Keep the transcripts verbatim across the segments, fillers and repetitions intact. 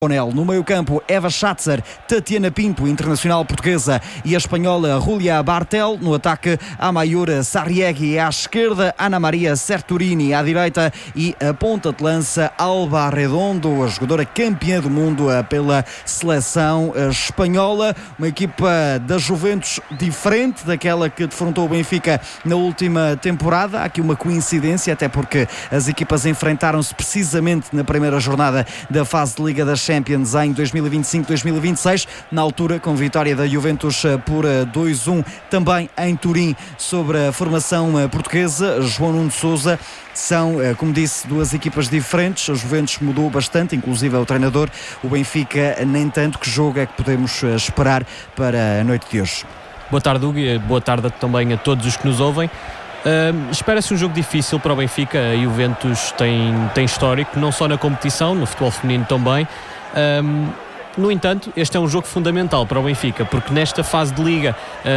No meio-campo, Eva Schatzer, Tatiana Pinto, internacional portuguesa, e a espanhola Julia Bartel. No ataque, Amayur Sarriegui à esquerda, Ana Maria Serturini à direita e a ponta de lança Alba Redondo, a jogadora campeã do mundo pela seleção espanhola. Uma equipa da Juventus diferente daquela que defrontou o Benfica na última temporada. Há aqui uma coincidência, até porque as equipas enfrentaram-se precisamente na primeira jornada da fase de Liga das Champions em dois mil e vinte e cinco dois mil e vinte e seis, na altura com vitória da Juventus por dois a um também em Turim sobre a formação portuguesa. João Nuno Sousa. São, como disse, duas equipas diferentes. A Juventus mudou bastante, inclusive é o treinador. O Benfica nem tanto. Que jogo é que podemos esperar para a noite de hoje? Boa tarde, Hugo, e boa tarde também a todos os que nos ouvem. Uh, espera-se um jogo difícil para o Benfica. A Juventus tem, tem histórico, não só na competição, no futebol feminino também. Um, no entanto, este é um jogo fundamental para o Benfica, porque nesta fase de Liga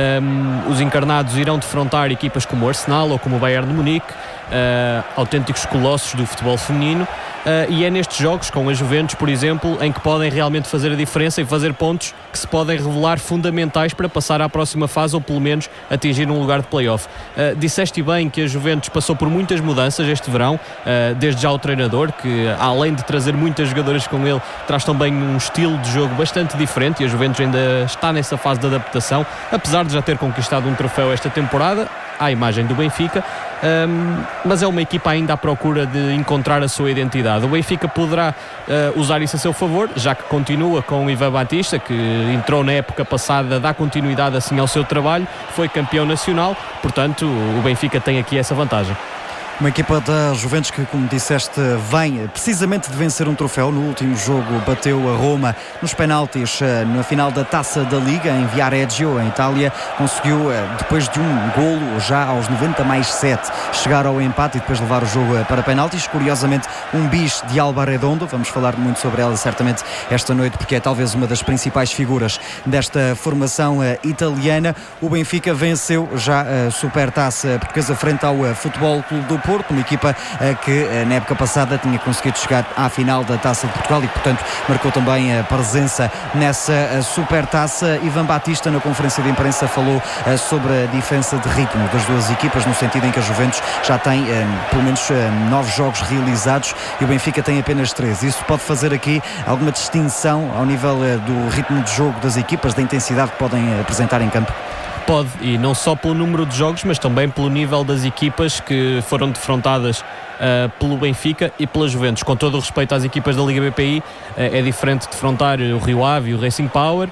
um, os encarnados irão defrontar equipas como o Arsenal ou como o Bayern de Munique, uh, autênticos colossos do futebol feminino, uh, e é nestes jogos, com a Juventus, por exemplo, em que podem realmente fazer a diferença e fazer pontos que se podem revelar fundamentais para passar à próxima fase ou pelo menos atingir um lugar de play-off. Uh, disseste bem que a Juventus passou por muitas mudanças este verão, uh, desde já o treinador, que além de trazer muitas jogadoras com ele, traz também um estilo de jogo bastante diferente, e a Juventus ainda está nessa fase de adaptação, apesar de já ter conquistado um troféu esta temporada, à imagem do Benfica. Um, mas é uma equipa ainda à procura de encontrar a sua identidade. O Benfica poderá uh, usar isso a seu favor, já que continua com o Ivan Batista, que entrou na época passada, dá continuidade assim ao seu trabalho, foi campeão nacional, portanto o Benfica tem aqui essa vantagem. Uma equipa da Juventus que, como disseste, vem precisamente de vencer um troféu. No último jogo bateu a Roma nos penaltis na final da Taça da Liga em Viareggio, em Itália. Conseguiu, depois de um golo já aos noventa mais sete, chegar ao empate e depois levar o jogo para penaltis. Curiosamente, um bis de Alba Redondo. Vamos falar muito sobre ela certamente esta noite, porque é talvez uma das principais figuras desta formação italiana. O Benfica venceu já a Supertaça portuguesa frente ao Futebol Clube do Porto, uma equipa que na época passada tinha conseguido chegar à final da Taça de Portugal e, portanto, marcou também a presença nessa Supertaça. Ivan Batista, na conferência de imprensa, falou sobre a diferença de ritmo das duas equipas, no sentido em que a Juventus já tem pelo menos nove jogos realizados e o Benfica tem apenas três. Isso pode fazer aqui alguma distinção ao nível do ritmo de jogo das equipas, da intensidade que podem apresentar em campo? Pode, e não só pelo número de jogos, mas também pelo nível das equipas que foram defrontadas uh, pelo Benfica e pela Juventus. Com todo o respeito às equipas da Liga B P I, uh, é diferente defrontar o Rio Ave e o Racing Power,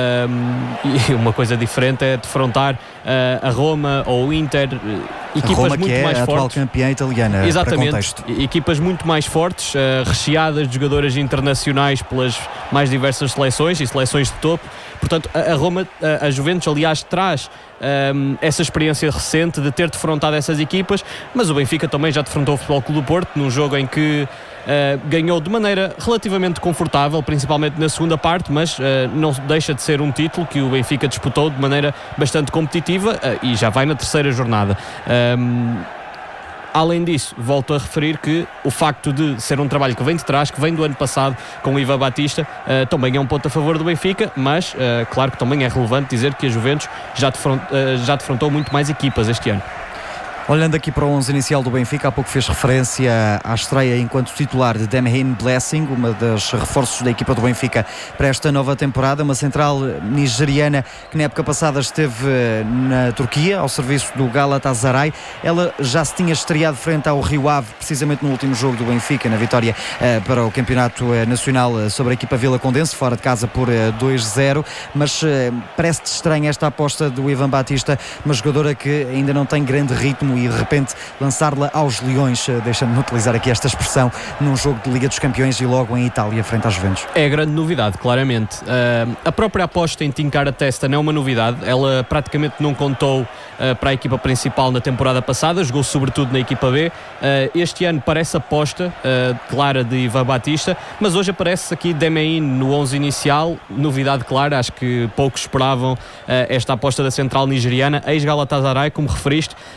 uh, e uma coisa diferente é defrontar uh, a Roma ou o Inter, uh, equipas Roma, muito que é mais a atual fortes. Campeã italiana. Exatamente, equipas muito mais fortes, uh, recheadas de jogadoras internacionais pelas mais diversas seleções e seleções de topo. Portanto, a Roma, a Juventus, aliás, traz um, essa experiência recente de ter defrontado essas equipas, mas o Benfica também já defrontou o Futebol Clube do Porto num jogo em que uh, ganhou de maneira relativamente confortável, principalmente na segunda parte, mas uh, não deixa de ser um título que o Benfica disputou de maneira bastante competitiva uh, e já vai na terceira jornada. Um, Além disso, volto a referir que o facto de ser um trabalho que vem de trás, que vem do ano passado com o Ivan Batista, uh, também é um ponto a favor do Benfica, mas uh, claro que também é relevante dizer que a Juventus já, defront, uh, já defrontou muito mais equipas este ano. Olhando aqui para o onze inicial do Benfica, há pouco fez referência à estreia enquanto titular de Demhin Blessing, uma das reforços da equipa do Benfica para esta nova temporada, uma central nigeriana que na época passada esteve na Turquia, ao serviço do Galatasaray. Ela já se tinha estreado frente ao Rio Ave, precisamente no último jogo do Benfica, na vitória uh, para o Campeonato Nacional uh, sobre a equipa Vilacondense, fora de casa por uh, dois a zero, mas uh, parece-te estranha esta aposta do Ivan Batista, uma jogadora que ainda não tem grande ritmo, e de repente lançar-la aos leões, deixando-me utilizar aqui esta expressão, num jogo de Liga dos Campeões e logo em Itália, frente às Juventus. É a grande novidade, claramente. Uh, a própria aposta em Tincar a Testa não é uma novidade, ela praticamente não contou uh, para a equipa principal na temporada passada, jogou sobretudo na equipa B. Uh, este ano parece aposta uh, clara de Ivan Batista, mas hoje aparece aqui Demhin no onze inicial, novidade clara, acho que poucos esperavam uh, esta aposta da central nigeriana, ex-Galatasaray, como referiste. Uh, chega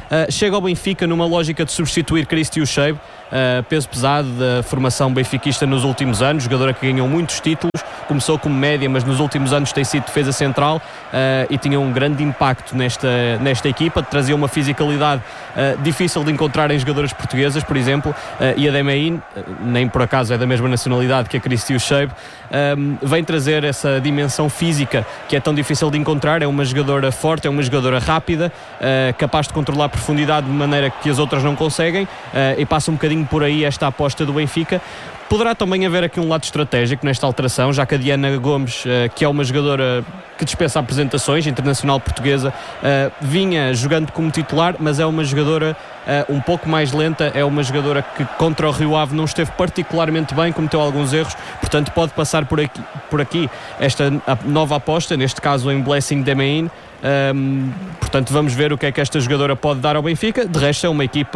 chega ao Benfica numa lógica de substituir Cristi Ucheib, uh, peso pesado da formação benfiquista nos últimos anos, jogadora que ganhou muitos títulos, começou como média, mas nos últimos anos tem sido defesa central, uh, e tinha um grande impacto nesta, nesta equipa, trazia uma fisicalidade uh, difícil de encontrar em jogadoras portuguesas, por exemplo, uh, e a Demein, uh, nem por acaso é da mesma nacionalidade que a Cristi Ucheib, um, vem trazer essa dimensão física que é tão difícil de encontrar. É uma jogadora forte, é uma jogadora rápida, uh, capaz de controlar a profundidade de maneira que as outras não conseguem, uh, e passa um bocadinho por aí esta aposta do Benfica. Poderá também haver aqui um lado estratégico nesta alteração, já que a Diana Gomes, uh, que é uma jogadora que dispensa apresentações, internacional portuguesa, uh, vinha jogando como titular, mas é uma jogadora uh, um pouco mais lenta, é uma jogadora que contra o Rio Ave não esteve particularmente bem, cometeu alguns erros, portanto pode passar por aqui, por aqui esta nova aposta, neste caso em Blessing Demein. Um, portanto vamos ver o que é que esta jogadora pode dar ao Benfica. De resto é uma equipa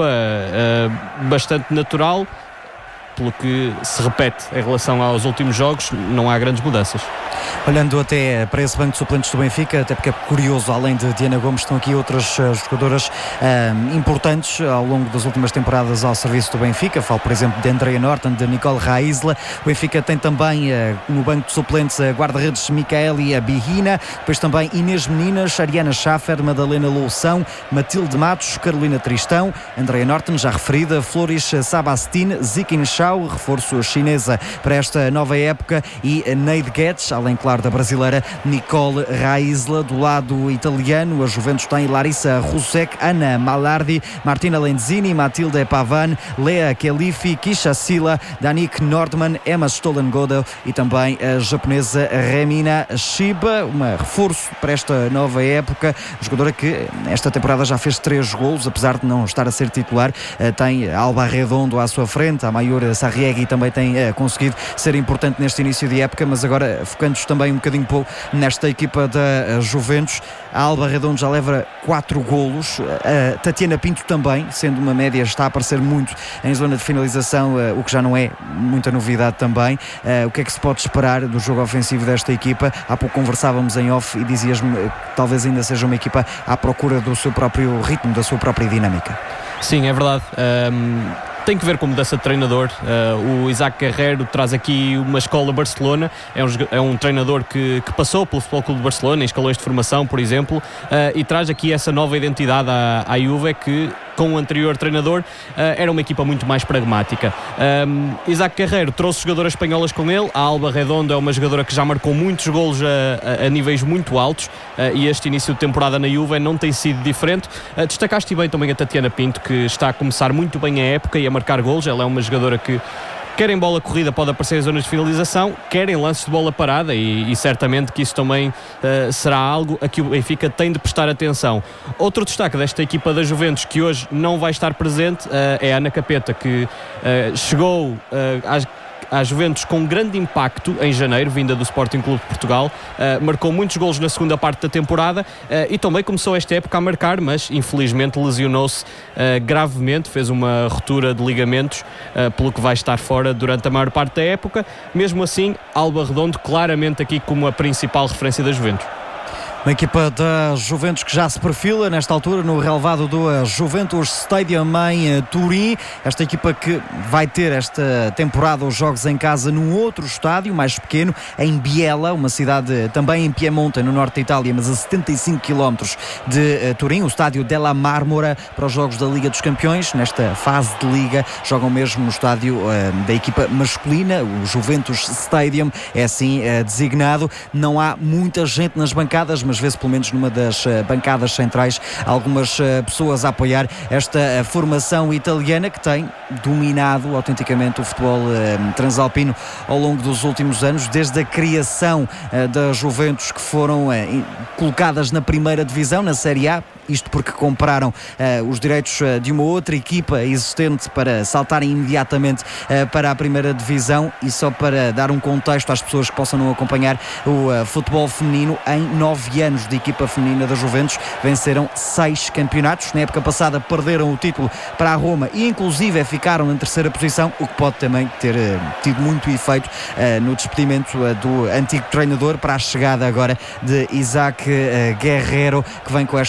uh, bastante natural, pelo que se repete em relação aos últimos jogos, não há grandes mudanças. Olhando até para esse banco de suplentes do Benfica, até porque é curioso, além de Diana Gomes, estão aqui outras uh, jogadoras uh, importantes ao longo das últimas temporadas ao serviço do Benfica. Falo, por exemplo, de Andrea Norton, de Nicole Raisla. O Benfica tem também uh, no banco de suplentes a guarda-redes Micaelia Bihina, depois também Inês Meninas, Ariana Schaffer, Madalena Loução, Matilde Matos, Carolina Tristão, Andrea Norton, já referida, Flores Sabastin, Zikin Shao, reforço chinesa para esta nova época, e Neide Guedes, além, claro, da brasileira Nicole Raisla. Do lado italiano, a Juventus tem Larissa Rusek, Ana Malardi, Martina Lenzini, Matilde Pavan, Lea Kelifi, Kisha Sila, Danik Nordman, Emma Stollengodel e também a japonesa Remina Shiba, uma reforço para esta nova época, jogadora que esta temporada já fez três golos, apesar de não estar a ser titular. Tem Alba Redondo à sua frente, a maior Sarriegui também tem conseguido ser importante neste início de época, mas agora focando-nos também um bocadinho pouco nesta equipa da Juventus. A Alba Redondo já leva quatro golos, a Tatiana Pinto também, sendo uma média, está a aparecer muito em zona de finalização, o que já não é muita novidade também. O que é que se pode esperar do jogo ofensivo desta equipa? Há pouco conversávamos em off e dizias-me que talvez ainda seja uma equipa à procura do seu próprio ritmo, da sua própria dinâmica. Sim, é verdade. Um... Tem que ver com mudança de treinador. Uh, o Isaac Guerreiro traz aqui uma escola Barcelona, é um, é um treinador que, que passou pelo Futebol Clube de Barcelona, em escalões de formação, por exemplo, uh, e traz aqui essa nova identidade à, à Juve, que com o anterior treinador uh, era uma equipa muito mais pragmática. Um, Isaac Guerreiro trouxe jogadoras espanholas com ele. A Alba Redondo é uma jogadora que já marcou muitos golos a, a, a níveis muito altos, uh, e este início de temporada na Juve não tem sido diferente. Uh, destacaste bem também a Tatiana Pinto, que está a começar muito bem a época e a marcar golos. Ela é uma jogadora que quer em bola corrida pode aparecer em zonas de finalização, quer em lances de bola parada, e, e certamente que isso também uh, será algo a que o Benfica tem de prestar atenção. Outro destaque desta equipa da Juventus, que hoje não vai estar presente, uh, é a Ana Capeta, que uh, chegou uh, às à Juventus com grande impacto em janeiro, vinda do Sporting Clube de Portugal, uh, marcou muitos golos na segunda parte da temporada, uh, e também começou esta época a marcar, mas infelizmente lesionou-se uh, gravemente, fez uma ruptura de ligamentos, uh, pelo que vai estar fora durante a maior parte da época. Mesmo assim, Alba Redondo claramente aqui como a principal referência da Juventus. Uma equipa da Juventus que já se perfila nesta altura no relevado do Juventus Stadium em Turim. Esta equipa que vai ter esta temporada os jogos em casa num outro estádio mais pequeno, em Biella, uma cidade também em Piemonte, no norte da Itália, mas a setenta e cinco quilómetros de Turim, o estádio della Marmora, para os jogos da Liga dos Campeões. Nesta fase de Liga jogam mesmo no estádio uh, da equipa masculina, o Juventus Stadium é assim uh, designado. Não há muita gente nas bancadas, mas vê-se pelo menos numa das uh, bancadas centrais algumas uh, pessoas a apoiar esta uh, formação italiana, que tem dominado autenticamente o futebol uh, transalpino ao longo dos últimos anos, desde a criação uh, da Juventus, que foram uh, colocadas na primeira divisão, na Série A. Isto porque compraram uh, os direitos uh, de uma outra equipa existente para saltarem imediatamente uh, para a primeira divisão. E só para dar um contexto às pessoas que possam não acompanhar o uh, futebol feminino, em nove anos de equipa feminina da Juventus venceram seis campeonatos. Na época passada perderam o título para a Roma e inclusive ficaram na terceira posição, o que pode também ter uh, tido muito efeito uh, no despedimento uh, do antigo treinador, para a chegada agora de Isaac uh, Guerreiro, que vem com estas uh,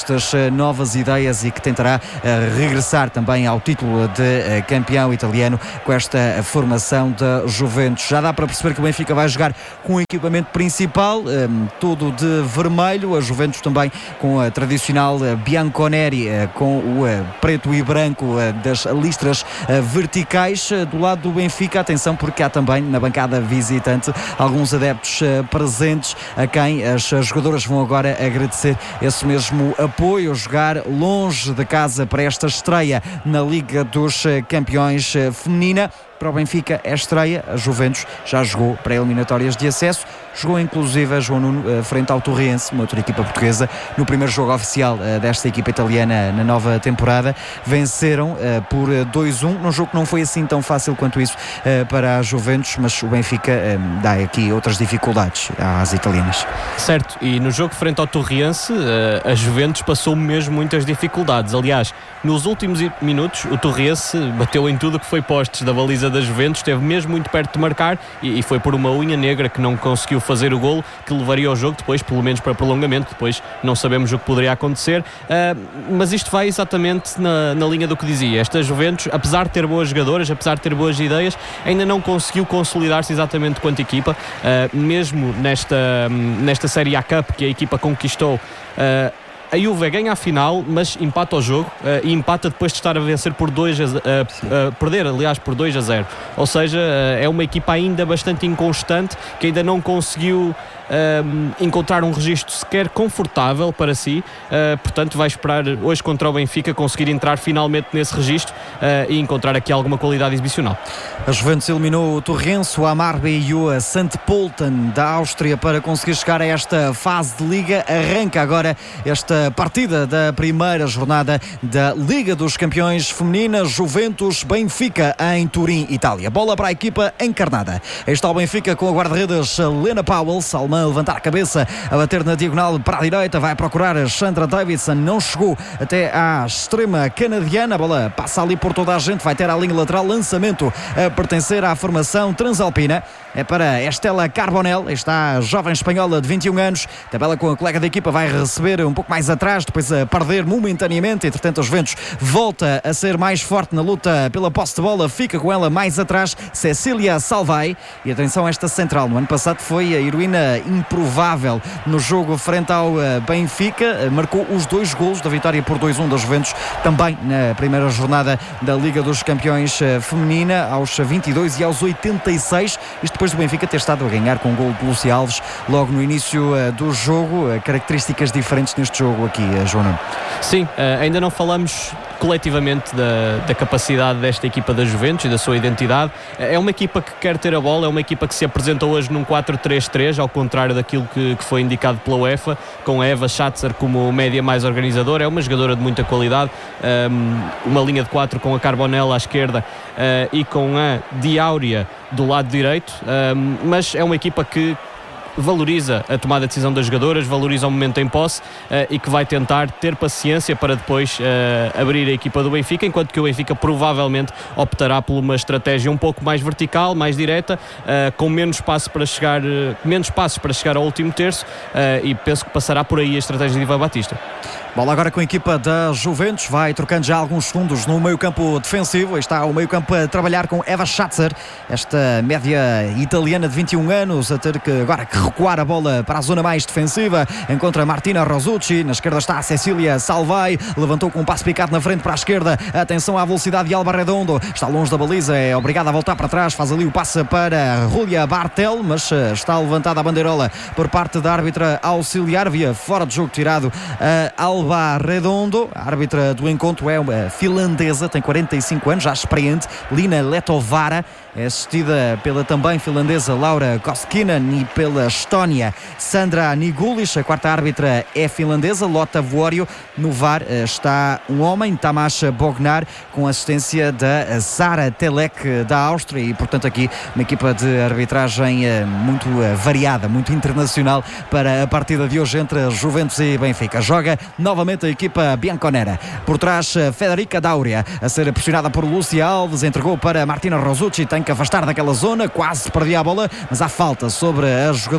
novas ideias e que tentará regressar também ao título de campeão italiano com esta formação da Juventus. Já dá para perceber que o Benfica vai jogar com o equipamento principal, todo de vermelho, a Juventus também com a tradicional bianconeri, com o preto e branco das listras verticais. Do lado do Benfica, atenção, porque há também na bancada visitante alguns adeptos presentes a quem as jogadoras vão agora agradecer esse mesmo apoio, jogar longe de casa para esta estreia na Liga dos Campeões feminina. Para o Benfica é estreia, a Juventus já jogou pré-eliminatórias de acesso, jogou inclusive a João Nuno frente ao Torrense, uma outra equipa portuguesa, no primeiro jogo oficial desta equipa italiana na nova temporada. Venceram por dois a um, num jogo que não foi assim tão fácil quanto isso para a Juventus, mas o Benfica dá aqui outras dificuldades às italianas. Certo, e no jogo frente ao Torrense, a Juventus passou mesmo muitas dificuldades. Aliás, nos últimos minutos, o Torrense bateu em tudo que foi postos da baliza da Juventus, esteve mesmo muito perto de marcar e, e foi por uma unha negra que não conseguiu fazer o golo, que levaria o jogo depois, pelo menos para prolongamento. Depois não sabemos o que poderia acontecer, uh, mas isto vai exatamente na, na linha do que dizia. Esta Juventus, apesar de ter boas jogadoras, apesar de ter boas ideias, ainda não conseguiu consolidar-se exatamente quanto equipa, uh, mesmo nesta, nesta Série A Cup que a equipa conquistou. uh, A Juve ganha a final, mas empata o jogo uh, e empata depois de estar a vencer por dois a, uh, uh, perder, aliás, por dois a zero. Ou seja, uh, é uma equipa ainda bastante inconstante, que ainda não conseguiu uh, encontrar um registro sequer confortável para si. Uh, portanto, vai esperar hoje contra o Benfica conseguir entrar finalmente nesse registro uh, e encontrar aqui alguma qualidade exibicional. A Juventus eliminou o Torrense, o Amarby e o Sant Pölten da Áustria para conseguir chegar a esta fase de Liga. Arranca agora esta partida da primeira jornada da Liga dos Campeões feminina, Juventus-Benfica em Turim, Itália. Bola para a equipa encarnada. Aí está o Benfica com a guarda-redes Lena Powell, Salmã a levantar a cabeça, a bater na diagonal para a direita, vai procurar a Sandra Davidson, não chegou até à extrema canadiana, a bola passa ali por toda a gente, vai ter a linha lateral, lançamento a pertencer à formação transalpina. É para Estela Carbonell, está a jovem espanhola de vinte e um anos, tabela com a colega da equipa, vai receber um pouco mais atrás, depois a perder momentaneamente. Entretanto, a Juventus volta a ser mais forte na luta pela posse de bola, fica com ela mais atrás Cecília Salvai. E atenção a esta central, no ano passado foi a heroína improvável no jogo frente ao Benfica, marcou os dois golos da vitória por dois a um da Juventus, também na primeira jornada da Liga dos Campeões feminina, aos vinte e dois e aos oitenta e seis, isto depois do Benfica ter estado a ganhar com um golo de Lúcia Alves logo no início uh, do jogo. Uh, características diferentes neste jogo aqui, uh, João Nuno. Sim, uh, ainda não falamos coletivamente da, da capacidade desta equipa da Juventus e da sua identidade. É uma equipa que quer ter a bola, é uma equipa que se apresenta hoje num quatro três três, ao contrário daquilo que, que foi indicado pela UEFA, com a Eva Schatzer como média mais organizadora. É uma jogadora de muita qualidade, um, uma linha de quatro com a Carbonell à esquerda uh, e com a Diáuria do lado direito, um, mas é uma equipa que valoriza a tomada de decisão das jogadoras, valoriza o momento em posse uh, e que vai tentar ter paciência para depois uh, abrir a equipa do Benfica, enquanto que o Benfica provavelmente optará por uma estratégia um pouco mais vertical, mais direta, uh, com menos espaço para chegar, uh, menos passos para chegar ao último terço, uh, e penso que passará por aí a estratégia de Ivan Batista. Bola agora com a equipa da Juventus, vai trocando já alguns segundos no meio campo defensivo. Aí está o meio campo a trabalhar com Eva Schatzer, esta média italiana de vinte e um anos, a ter que agora que recuar a bola para a zona mais defensiva. Encontra Martina Rosucci, na esquerda está a Cecília Salvai, levantou com um passo picado na frente para a esquerda. Atenção à velocidade de Alba Redondo, está longe da baliza, é obrigada a voltar para trás, faz ali o passe para Julia Bartel, mas está levantada a bandeirola por parte da árbitra auxiliar, via fora de jogo tirado a Alba Redondo. A árbitra do encontro é uma finlandesa, tem quarenta e cinco anos, já experiente, Lina Letovara, é assistida pela também finlandesa Laura Koskinen e pela Estónia Sandra Nigulis. A quarta árbitra é finlandesa, Lotta Vuorio. No V A R está um homem, Tamás Bognar, com assistência da Sara Telek da Áustria, e portanto aqui uma equipa de arbitragem muito variada, muito internacional para a partida de hoje entre Juventus e Benfica. Joga novamente a equipa bianconera. Por trás, Federica Dáurea a ser pressionada por Lúcia Alves, entregou para Martina Rosucci, tem que afastar daquela zona, quase perdia a bola, mas há falta sobre a jogadora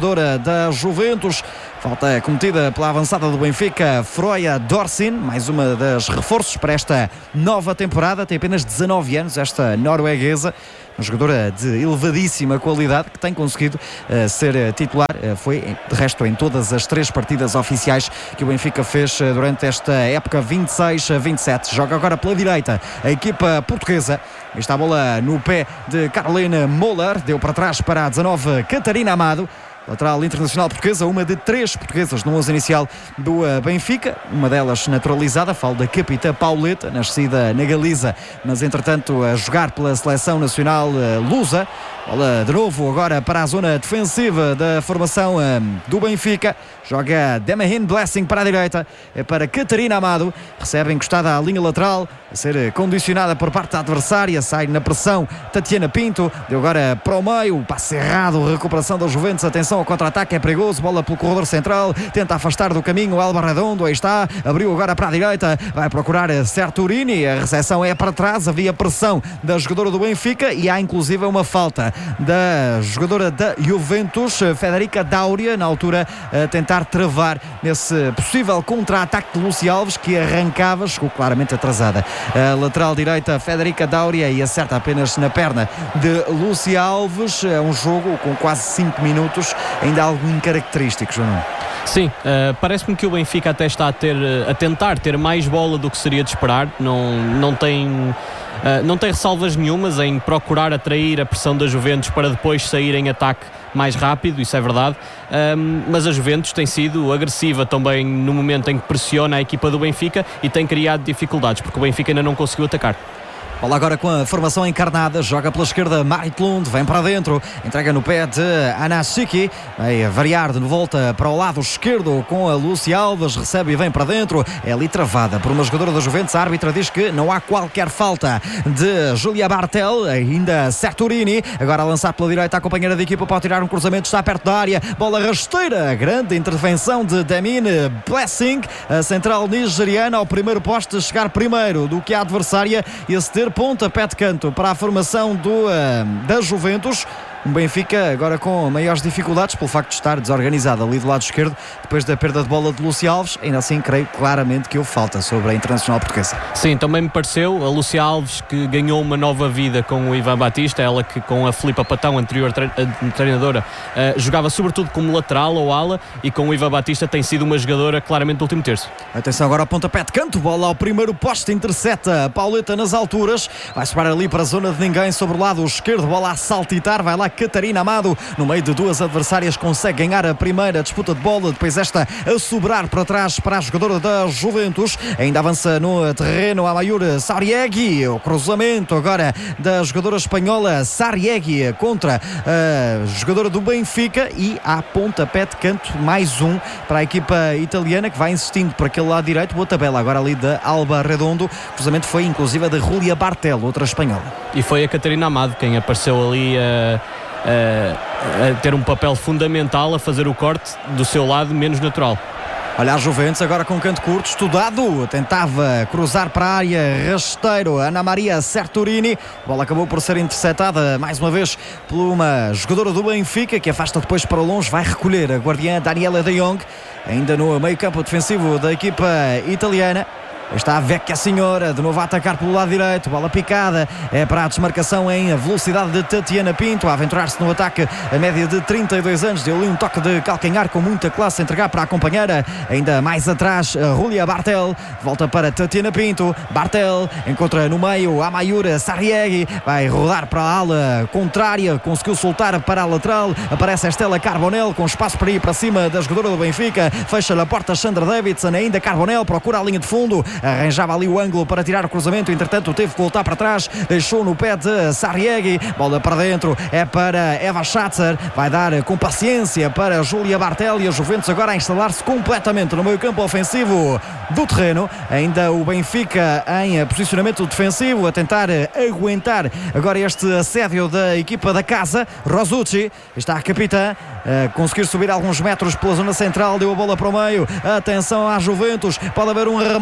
jogadora da Juventus. Falta cometida pela avançada do Benfica, Froia Dorsin, mais uma das reforços para esta nova temporada. Tem apenas dezanove anos, esta norueguesa, uma jogadora de elevadíssima qualidade que tem conseguido uh, ser uh, titular. Uh, foi, de resto, em todas as três partidas oficiais que o Benfica fez uh, durante esta época vinte e seis a vinte e sete. Joga agora pela direita a equipa portuguesa. Está a bola no pé de Caroline Moller. Deu para trás para a dezanove, Catarina Amado. Lateral internacional portuguesa, uma de três portuguesas no onze inicial do Benfica, uma delas naturalizada, falo da capitã Pauleta, nascida na Galiza, mas entretanto a jogar pela seleção nacional lusa. Bola de novo agora para a zona defensiva da formação do Benfica. Joga Demahin Blessing para a direita, é para Catarina Amado, recebe encostada à linha lateral, a ser condicionada por parte da adversária, sai na pressão Tatiana Pinto, deu agora para o meio, passe errado, recuperação da Juventus, atenção ao contra-ataque, é perigoso, bola pelo corredor central, tenta afastar do caminho Alba Redondo, aí está, abriu agora para a direita, vai procurar Serturini, a recepção é para trás, havia pressão da jogadora do Benfica e há inclusive uma falta da jogadora da Juventus, Federica Dáurea, na altura a tentar travar nesse possível contra-ataque de Lúcia Alves, que arrancava, chegou claramente atrasada. A lateral direita, Federica Dáurea, e acerta apenas na perna de Lúcia Alves. É um jogo com quase cinco minutos, ainda algo incaracterístico, João. Sim, uh, parece-me que o Benfica até está a, ter, a tentar ter mais bola do que seria de esperar. Não, não tem... Uh, não tem ressalvas nenhumas em procurar atrair a pressão da Juventus para depois sair em ataque mais rápido, isso é verdade, um, mas a Juventus tem sido agressiva também no momento em que pressiona a equipa do Benfica e tem criado dificuldades, porque o Benfica ainda não conseguiu atacar. Bola agora com a formação encarnada, joga pela esquerda Marit Lund, vem para dentro, entrega no pé de Anashiki, vai variar de volta para o lado esquerdo com a Lúcia Alves, recebe e vem para dentro, é ali travada por uma jogadora da Juventus. A árbitra diz que não há qualquer falta de Julia Bartel, ainda Serturini, agora a lançar pela direita, a companheira de equipa pode tirar um cruzamento, está perto da área, bola rasteira, grande intervenção de Demin Blessing, a central nigeriana, ao primeiro poste, chegar primeiro do que a adversária e esse ter pontapé de canto para a formação do, uh, da Juventus. Um Benfica agora com maiores dificuldades pelo facto de estar desorganizado ali do lado esquerdo depois da perda de bola de Lúcia Alves. Ainda assim creio claramente que houve falta sobre a Internacional Portuguesa. Sim, também me pareceu. A Lúcia Alves, que ganhou uma nova vida com o Ivan Batista, ela que com a Filipa Patão, anterior treinadora, uh, jogava sobretudo como lateral ou ala, e com o Ivan Batista tem sido uma jogadora claramente do último terço. Atenção agora ao pontapé de canto, bola ao primeiro poste, intercepta a Pauleta nas alturas, vai separar ali para a zona de ninguém sobre o lado esquerdo, bola a saltitar, vai lá Catarina Amado, no meio de duas adversárias, consegue ganhar a primeira disputa de bola, depois esta a sobrar para trás para a jogadora da Juventus, ainda avança no terreno a Mayur Sariegui, o cruzamento agora da jogadora espanhola Sariegui contra a jogadora do Benfica, e há pontapé de canto, mais um para a equipa italiana, que vai insistindo para aquele lado direito. Boa tabela agora ali da Alba Redondo, o cruzamento foi inclusive a de Julia Bartel, outra espanhola, e foi a Catarina Amado quem apareceu ali a uh... Uh, a ter um papel fundamental, a fazer o corte do seu lado menos natural. Olha a Juventus agora com um canto curto, estudado, tentava cruzar para a área, rasteiro, Ana Maria Serturini, a bola acabou por ser interceptada mais uma vez por uma jogadora do Benfica, que afasta depois para longe, vai recolher a guardiã Daniela De Jong, ainda no meio campo defensivo da equipa italiana. Está a Vecchia Senhora, de novo a atacar pelo lado direito, bola picada, é para a desmarcação em velocidade de Tatiana Pinto, a aventurar-se no ataque, a média de trinta e dois anos, deu ali um toque de calcanhar com muita classe, a entregar para a companheira, ainda mais atrás, a Julia Bartel, volta para Tatiana Pinto, Bartel, encontra no meio a Mayura Sariegui, vai rodar para a ala contrária, conseguiu soltar para a lateral, aparece a Estela Carbonell, com espaço para ir para cima da jogadora do Benfica, fecha a porta Sandra Davidson, ainda Carbonell, procura a linha de fundo, arranjava ali o ângulo para tirar o cruzamento, entretanto teve que voltar para trás, deixou no pé de Sariegui, bola para dentro, é para Eva Schatzer, vai dar com paciência para Julia Bartel, e a Juventus agora a instalar-se completamente no meio campo ofensivo do terreno, ainda o Benfica em posicionamento defensivo, a tentar aguentar agora este assédio da equipa da casa. Rosucci, está a capitã, a conseguir subir alguns metros pela zona central, deu a bola para o meio, atenção à Juventus, pode haver um remate,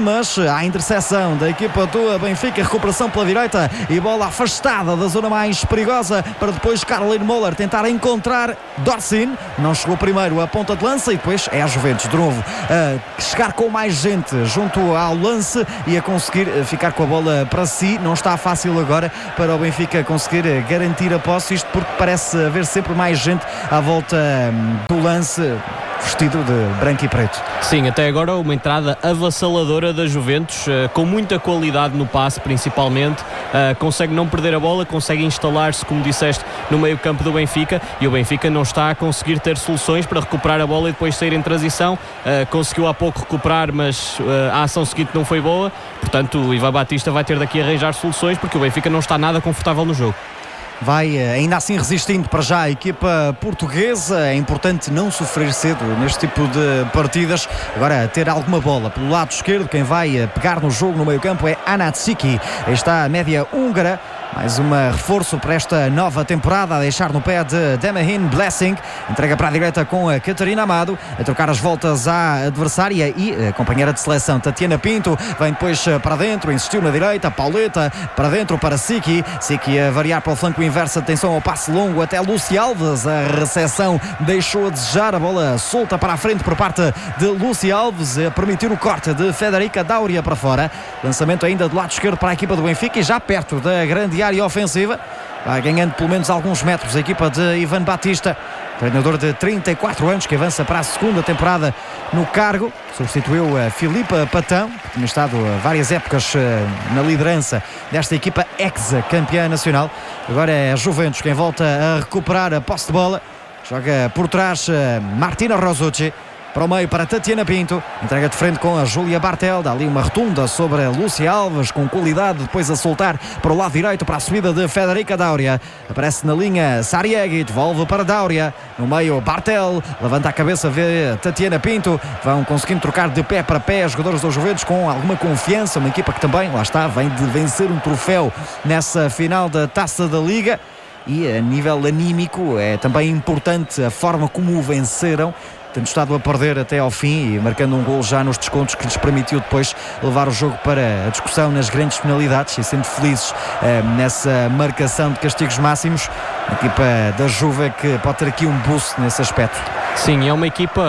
mas há interseção da equipa do Benfica, recuperação pela direita e bola afastada da zona mais perigosa para depois Caroline Moller tentar encontrar Dorsin. Não chegou primeiro a ponta de lança e depois é a Juventus de novo a chegar com mais gente junto ao lance e a conseguir ficar com a bola para si. Não está fácil agora para o Benfica conseguir garantir a posse, isto porque parece haver sempre mais gente à volta do lance, vestido de branco e preto. Sim, até agora uma entrada avassaladora da Juventus, uh, com muita qualidade no passe principalmente, uh, consegue não perder a bola, consegue instalar-se, como disseste, no meio campo do Benfica, e o Benfica não está a conseguir ter soluções para recuperar a bola e depois sair em transição. Uh, conseguiu há pouco recuperar, mas uh, a ação seguinte não foi boa, portanto o Ivan Batista vai ter daqui a arranjar soluções, porque o Benfica não está nada confortável no jogo. Vai ainda assim resistindo para já a equipa portuguesa. É importante não sofrer cedo neste tipo de partidas. Agora ter alguma bola pelo lado esquerdo. Quem vai pegar no jogo no meio campo é Anatsiki. Aí está a média húngara. Mais um reforço para esta nova temporada, a deixar no pé de Demahin Blessing. Entrega para a direita com a Catarina Amado, a trocar as voltas à adversária, e a companheira de seleção Tatiana Pinto vem depois para dentro, insistiu na direita, Pauleta para dentro para Siki. Siki a variar para o flanco inverso, atenção ao passe longo até Lucy Alves. A recepção deixou a desejar, a bola solta para a frente por parte de Lucy Alves, a permitir o corte de Federica Dáuria para fora. Lançamento ainda do lado esquerdo para a equipa do Benfica e já perto da grande área ofensiva, vai ganhando pelo menos alguns metros a equipa de Ivan Batista, treinador de trinta e quatro anos que avança para a segunda temporada no cargo. Substituiu a Filipa Patão, que tinha estado várias épocas na liderança desta equipa ex-campeã nacional. Agora é a Juventus quem volta a recuperar a posse de bola, joga por trás Martina Rosucci. Para o meio para Tatiana Pinto, entrega de frente com a Júlia Bartel, dá ali uma rotunda sobre a Lúcia Alves, com qualidade, depois a soltar para o lado direito para a subida de Federica Dáuria. Aparece na linha Sarieghi, devolve para Dáuria, no meio Bartel, levanta a cabeça, vê Tatiana Pinto, vão conseguindo trocar de pé para pé os jogadores dos Juventus com alguma confiança, uma equipa que também, lá está, vem de vencer um troféu nessa final da Taça da Liga. E a nível anímico é também importante a forma como o venceram, tendo estado a perder até ao fim e marcando um gol já nos descontos que lhes permitiu depois levar o jogo para a discussão nas grandes penalidades e sendo felizes eh, nessa marcação de castigos máximos. A equipa da Juve que pode ter aqui um boost nesse aspecto. Sim, é uma equipa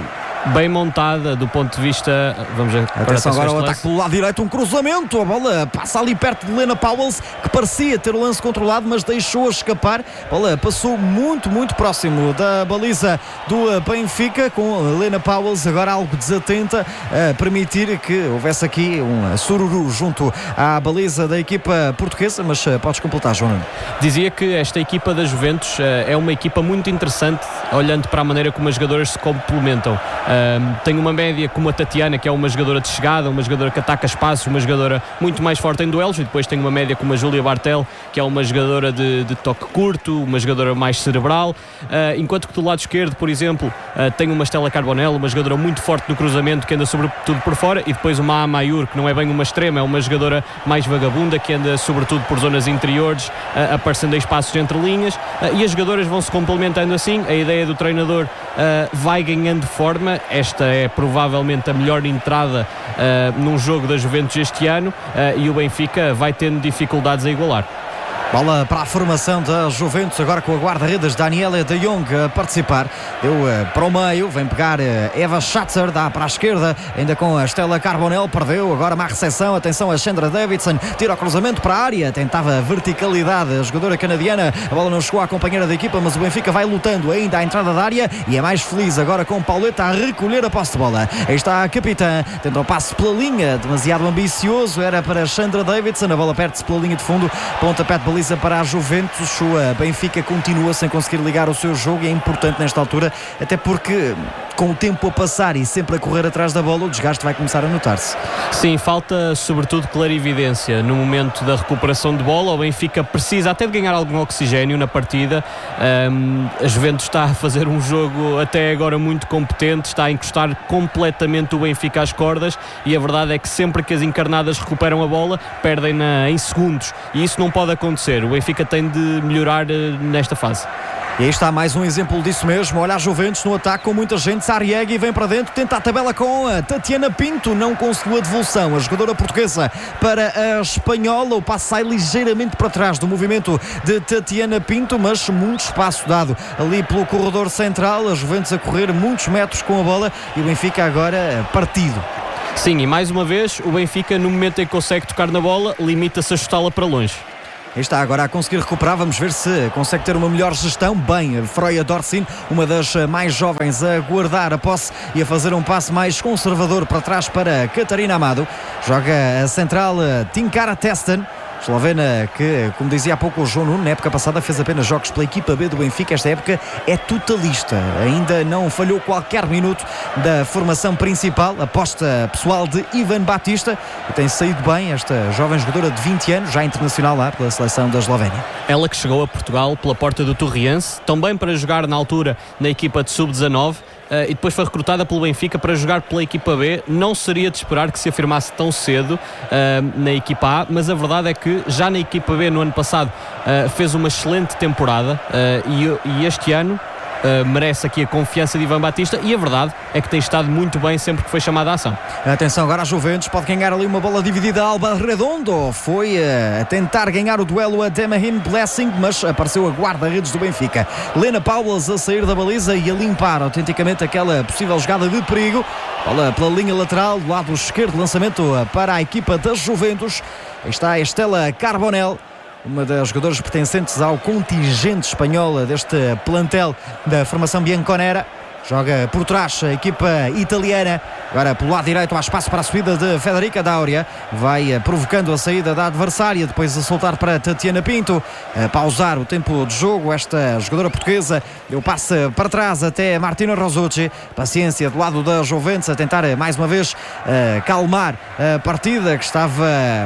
bem montada do ponto de vista. Vamos ver. Atenção agora o ataque pelo lado direito, um cruzamento, a bola passa ali perto de Lena Pauwels, que parecia ter o lance controlado, mas deixou escapar. A bola passou muito, muito próximo da baliza do Benfica, com Lena Pauwels agora algo desatenta, a permitir que houvesse aqui um sururu junto à baliza da equipa portuguesa. Mas podes completar, João. Dizia que esta equipa da Juventus é uma equipa muito interessante, olhando para a maneira como as jogadoras se complementam. Um, tem uma média como a Tatiana, que é uma jogadora de chegada, uma jogadora que ataca espaços, uma jogadora muito mais forte em duelos, e depois tem uma média como a Júlia Bartel, que é uma jogadora de, de toque curto, uma jogadora mais cerebral, uh, enquanto que do lado esquerdo, por exemplo, uh, tem uma Stella Carbonell, uma jogadora muito forte no cruzamento, que anda sobretudo por fora, e depois uma Amayur, que não é bem uma extrema, é uma jogadora mais vagabunda, que anda sobretudo por zonas interiores, uh, aparecendo em espaços entre linhas, uh, e as jogadoras vão se complementando assim. A ideia do treinador uh, vai ganhando forma. Esta é provavelmente a melhor entrada uh, num jogo da Juventus este ano, uh, e o Benfica vai tendo dificuldades a igualar. Bola para a formação da Juventus, agora com a guarda-redes Daniela de Jong a participar. Deu uh, para o meio, vem pegar uh, Eva Schatzer, dá para a esquerda, ainda com a Stella Carbonell, perdeu, agora má recepção, atenção a Sandra Davidson, tira o cruzamento para a área, tentava verticalidade a jogadora canadiana, a bola não chegou à companheira da equipa, mas o Benfica vai lutando ainda à entrada da área e é mais feliz agora com Pauleta a recolher a posse de bola. Aí está a capitã, tenta o passe pela linha, demasiado ambicioso, era para Sandra Davidson, a bola perde-se pela linha de fundo, pontapé de baliza para a Juventus. O Benfica continua sem conseguir ligar o seu jogo e é importante nesta altura, até porque com o tempo a passar e sempre a correr atrás da bola, o desgaste vai começar a notar-se. Sim, falta sobretudo clarividência no momento da recuperação de bola. O Benfica precisa até de ganhar algum oxigénio na partida. Um, a Juventus está a fazer um jogo até agora muito competente, está a encostar completamente o Benfica às cordas, e a verdade é que sempre que as encarnadas recuperam a bola, perdem-na em segundos, e isso não pode acontecer. O Benfica tem de melhorar uh, nesta fase. E aí está mais um exemplo disso mesmo. Olha a Juventus no ataque com muita gente. Sarriegi, vem para dentro, tenta a tabela com a Tatiana Pinto, não conseguiu a devolução, a jogadora portuguesa para a espanhola, o passe sai ligeiramente para trás do movimento de Tatiana Pinto, mas muito espaço dado ali pelo corredor central, a Juventus a correr muitos metros com a bola e o Benfica agora partido. Sim, e mais uma vez o Benfica, no momento em que consegue tocar na bola, limita-se a chutá-la para longe. Está agora a conseguir recuperar, vamos ver se consegue ter uma melhor gestão. Bem, Freya Dorsin, uma das mais jovens, a guardar a posse e a fazer um passe mais conservador para trás para Catarina Amado. Joga a central Tinkara Testen, eslovena que, como dizia há pouco o João Nuno, na época passada fez apenas jogos pela equipa B do Benfica. Esta época é totalista, ainda não falhou qualquer minuto da formação principal. Aposta pessoal de Ivan Batista e tem saído bem esta jovem jogadora de vinte anos, já internacional lá pela seleção da Eslovénia. Ela que chegou a Portugal pela porta do Torriense, também para jogar na altura na equipa de sub dezanove. Uh, e depois foi recrutada pelo Benfica para jogar pela equipa B. Não seria de esperar que se afirmasse tão cedo uh, na equipa A, mas a verdade é que já na equipa B no ano passado uh, fez uma excelente temporada uh, e, e este ano Uh, merece aqui a confiança de Ivan Batista e a verdade é que tem estado muito bem sempre que foi chamada a ação. Atenção agora a Juventus, pode ganhar ali uma bola dividida. Alba Redondo foi uh, a tentar ganhar o duelo a Demahin Blessing, mas apareceu a guarda-redes do Benfica. Lena Paulas a sair da baliza e a limpar autenticamente aquela possível jogada de perigo. Bola pela linha lateral, do lado esquerdo, lançamento para a equipa da Juventus. Aí está a Estela Carbonell, uma das jogadoras pertencentes ao contingente espanhol deste plantel da formação bianconera. Joga por trás a equipa italiana. Agora pelo lado direito há espaço para a subida de Federica Dáurea. Vai provocando a saída da adversária, depois a soltar para Tatiana Pinto. A pausar o tempo de jogo esta jogadora portuguesa. Deu passe para trás até Martina Rosucci. Paciência do lado da Juventus a tentar mais uma vez uh, calmar a partida que estava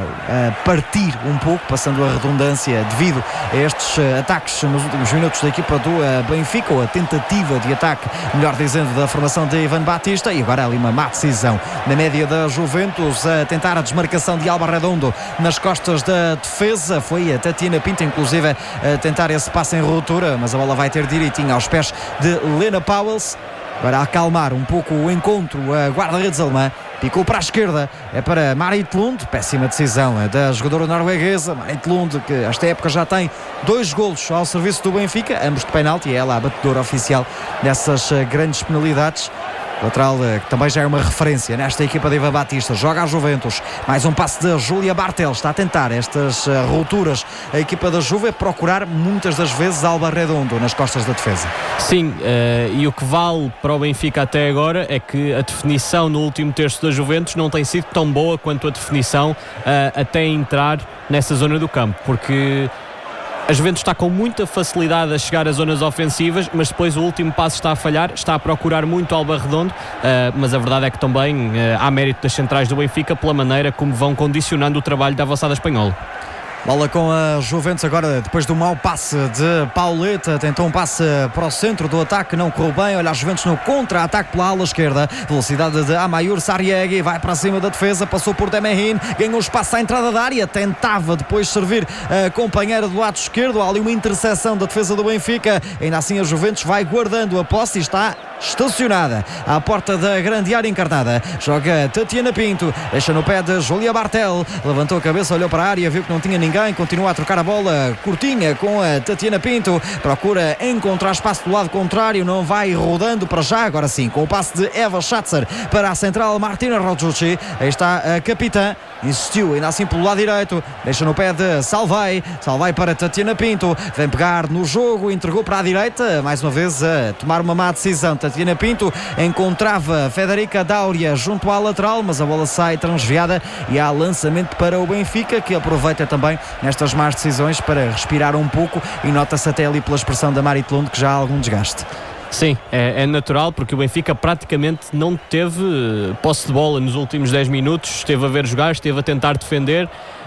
a partir um pouco, passando a redundância devido a estes uh, ataques nos últimos minutos da equipa do uh, Benfica, ou a tentativa de ataque, melhor dizendo, da formação de Ivan Batista. E agora ali uma má decisão na média da Juventus a tentar a desmarcação de Alba Redondo nas costas da defesa. Foi a Tatiana Pinto inclusive a tentar esse passe em ruptura, mas a bola vai ter direitinho aos pés de Lena Pauwels. Agora a acalmar um pouco o encontro a guarda-redes alemã. Picou para a esquerda, é para Marit Lund. Péssima decisão da jogadora norueguesa Marit Lund, que esta época já tem dois golos ao serviço do Benfica, ambos de penalti. É ela a batedora oficial dessas grandes penalidades. Lateral que também já é uma referência nesta equipa de Ivan Batista. Joga a Juventus, mais um passe de Júlia Bartel. Está a tentar estas uh, rupturas a equipa da Juve, procurar muitas das vezes Alba Redondo nas costas da defesa. Sim, uh, e o que vale para o Benfica até agora é que a definição no último terço da Juventus não tem sido tão boa quanto a definição uh, até entrar nessa zona do campo, porque a Juventus está com muita facilidade a chegar às zonas ofensivas, mas depois o último passo está a falhar, está a procurar muito Alba Redondo, uh, mas a verdade é que também uh, há mérito das centrais do Benfica pela maneira como vão condicionando o trabalho da avançada espanhola. Bola com a Juventus agora, depois do mau passe de Pauleta, tentou um passe para o centro do ataque, não correu bem. Olha a Juventus no contra-ataque pela ala esquerda, velocidade de Amayur Sarriegi, vai para cima da defesa, passou por Demahin, ganhou espaço à entrada da área, tentava depois servir a companheira do lado esquerdo. Há ali uma interseção da defesa do Benfica, ainda assim a Juventus vai guardando a posse e está estacionada à porta da grande área encarnada. Joga Tatiana Pinto, deixa no pé de Júlia Bartel, levantou a cabeça, olhou para a área, viu que não tinha ninguém, continua a trocar a bola curtinha com a Tatiana Pinto, procura encontrar espaço do lado contrário, não vai rodando para já. Agora sim, com o passe de Eva Schatzer para a central Martina Rosucci. Aí está a capitã, insistiu ainda assim pelo lado direito, deixa no pé de Salvai, Salvai para Tatiana Pinto, vem pegar no jogo, entregou para a direita, mais uma vez a tomar uma má decisão. Tatiana Pinto encontrava Federica Dáurea junto à lateral, mas a bola sai transviada e há lançamento para o Benfica, que aproveita também nestas más decisões para respirar um pouco, e nota-se até ali pela expressão da Marit Lund que já há algum desgaste. Sim, é, é natural, porque o Benfica praticamente não teve posse de bola nos últimos dez minutos, esteve a ver jogar, esteve a tentar defender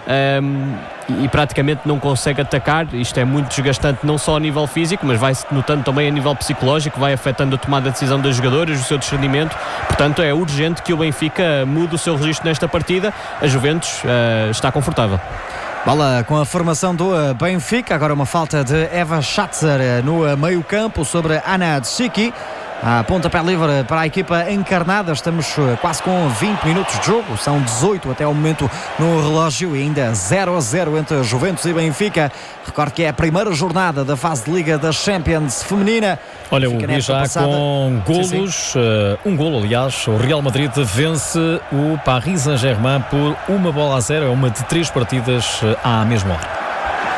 um, e, e praticamente não consegue atacar. Isto é muito desgastante, não só a nível físico, mas vai-se notando também a nível psicológico, vai afetando a tomada de decisão das jogadoras, o seu discernimento. Portanto, é urgente que o Benfica mude o seu registro nesta partida. A Juventus uh, está confortável. Bola com a formação do Benfica, agora uma falta de Eva Schatzer no meio campo sobre Ana Tsiki. A pontapé livre para a equipa encarnada. Estamos quase com vinte minutos de jogo. São dezoito até ao momento no relógio e ainda zero a zero entre Juventus e Benfica. Recordo que é a primeira jornada da fase de Liga das Champions feminina. Olha, o Gui já passada... com golos, sim, sim. Uh, um golo, aliás. O Real Madrid vence o Paris Saint-Germain por uma bola a zero. É uma de três partidas à mesma hora.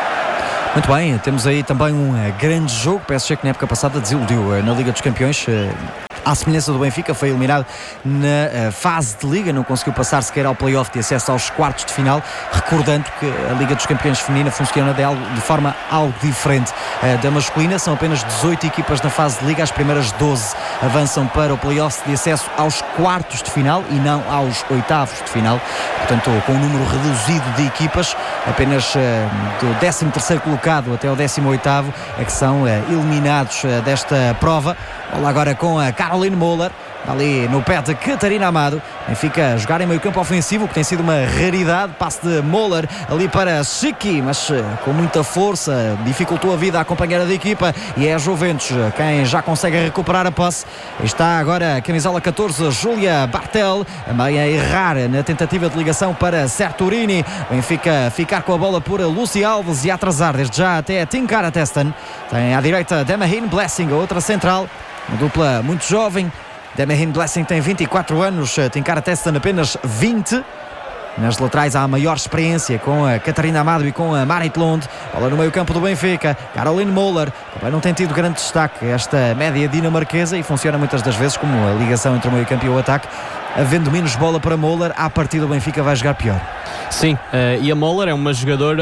Muito bem, temos aí também um grande jogo. P S G que na época passada desiludiu na Liga dos Campeões. À semelhança do Benfica, foi eliminado na fase de Liga, não conseguiu passar sequer ao play-off de acesso aos quartos de final, recordando que a Liga dos Campeões feminina funciona de, algo, de forma algo diferente da masculina. São apenas dezoito equipas na fase de Liga, as primeiras doze avançam para o play-off de acesso aos quartos de final e não aos oitavos de final, portanto com um número reduzido de equipas, apenas do décimo terceiro colocado até o décimo oitavo é que são eliminados desta prova. Olha agora com a Caroline Moller, ali no pé de Catarina Amado. Benfica a jogar em meio campo ofensivo, que tem sido uma raridade. Passe de Moller ali para Chiqui, mas com muita força, dificultou a vida à companheira da equipa, e é a Juventus quem já consegue recuperar a posse. Está agora a camisola catorze, Júlia Bartel, também a errar na tentativa de ligação para Serturini. Benfica ficar com a bola por Lucy Alves e atrasar desde já até Tinkara Teston. Tem à direita Demahin Blessing, a outra central, uma dupla muito jovem. Demahin Blessing tem vinte e quatro anos, Tinkara Teston apenas vinte. Nas laterais há a maior experiência com a Catarina Amado e com a Marit Lund. Bola no meio campo do Benfica, Caroline Moller, também não tem tido grande destaque esta média dinamarquesa, e funciona muitas das vezes como a ligação entre o meio campo e o ataque. Havendo menos bola para Moller, à partida o Benfica vai jogar pior. Sim, uh, e a Moller é uma jogadora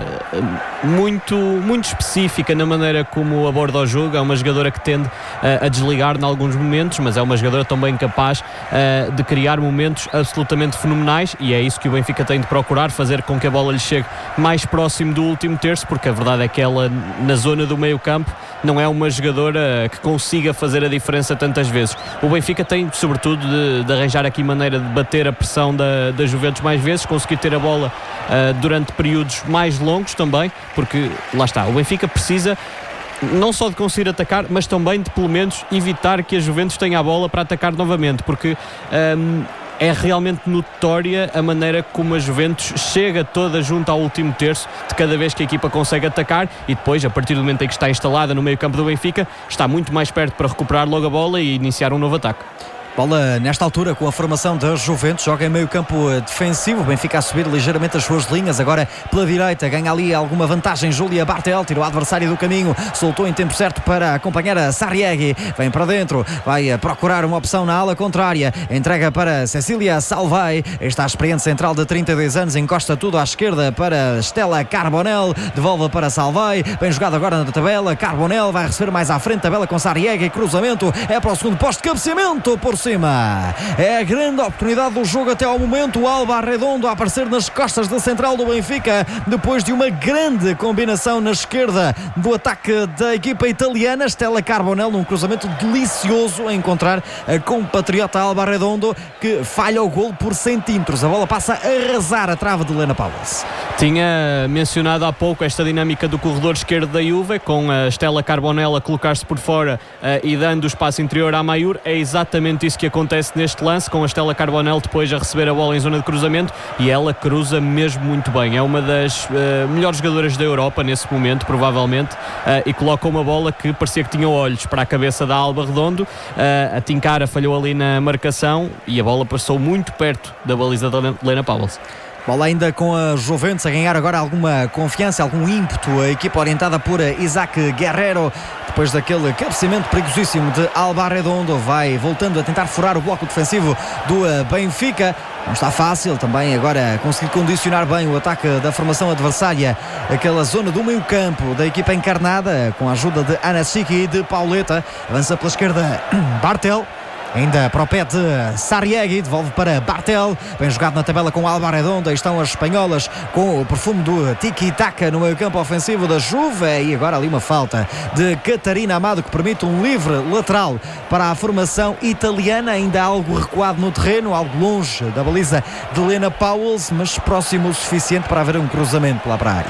uh, muito, muito específica na maneira como aborda o jogo. É uma jogadora que tende uh, a desligar em alguns momentos, mas é uma jogadora também capaz uh, de criar momentos absolutamente fenomenais, e é isso que o Benfica tem de procurar, fazer com que a bola lhe chegue mais próximo do último terço, porque a verdade é que ela, na zona do meio campo, não é uma jogadora que consiga fazer a diferença tantas vezes. O Benfica tem, sobretudo, de, de arranjar aqui maneira de bater a pressão da, da Juventus mais vezes, conseguir ter a bola uh, durante períodos mais longos também, porque, lá está, o Benfica precisa não só de conseguir atacar, mas também de, pelo menos, evitar que a Juventus tenha a bola para atacar novamente, porque... Um, é realmente notória a maneira como a Juventus chega toda junto ao último terço de cada vez que a equipa consegue atacar, e depois, a partir do momento em que está instalada no meio campo do Benfica, está muito mais perto para recuperar logo a bola e iniciar um novo ataque. Bola nesta altura com a formação da Juventus, joga em meio campo defensivo. Benfica a subir ligeiramente as suas linhas, agora pela direita, ganha ali alguma vantagem Júlia Bartel, tirou o adversário do caminho, soltou em tempo certo para acompanhar a Sarriegui, vem para dentro, vai procurar uma opção na ala contrária, entrega para Cecília Salvai, está a experiente central de trinta e dois anos, encosta tudo à esquerda para Stella Carbonell, devolve para Salvai, bem jogado agora na tabela, Carbonell vai receber mais à frente, tabela com Sarriegui, cruzamento, é para o segundo posto, cabeceamento por cima. É a grande oportunidade do jogo até ao momento. O Alba Redondo a aparecer nas costas da central do Benfica, depois de uma grande combinação na esquerda do ataque da equipa italiana. Stella Carbonell num cruzamento delicioso a encontrar a compatriota Alba Redondo, que falha o golo por centímetros. A bola passa a arrasar a trave de Lena Pauwels. Tinha mencionado há pouco esta dinâmica do corredor esquerdo da Juve, com a Stella Carbonell a colocar-se por fora uh, e dando o espaço interior à Mayur. É exatamente isso que acontece neste lance, com a Stella Carbonell depois a receber a bola em zona de cruzamento, e ela cruza mesmo muito bem. É uma das uh, melhores jogadoras da Europa nesse momento, provavelmente, uh, e coloca uma bola que parecia que tinha olhos para a cabeça da Alba Redondo. Uh, a Tinkara falhou ali na marcação e a bola passou muito perto da baliza da Lena Pauwels. Bola ainda com a Juventus a ganhar agora alguma confiança, algum ímpeto. A equipa orientada por Isaac Guerrero, depois daquele cabeceamento perigosíssimo de Alba Redondo, vai voltando a tentar furar o bloco defensivo do Benfica. Não está fácil também agora conseguir condicionar bem o ataque da formação adversária, aquela zona do meio campo da equipa encarnada, com a ajuda de Ana Chiqui e de Pauleta. Avança pela esquerda Bartel, ainda para o pé de Sarriegui, devolve para Bartel, bem jogado na tabela com Alba Redondo. Aí estão as espanholas com o perfume do tiki-taka no meio campo ofensivo da Juve, e agora ali uma falta de Catarina Amado que permite um livre lateral para a formação italiana, ainda algo recuado no terreno, algo longe da baliza de Lena Pauwels, mas próximo o suficiente para haver um cruzamento lá para a área.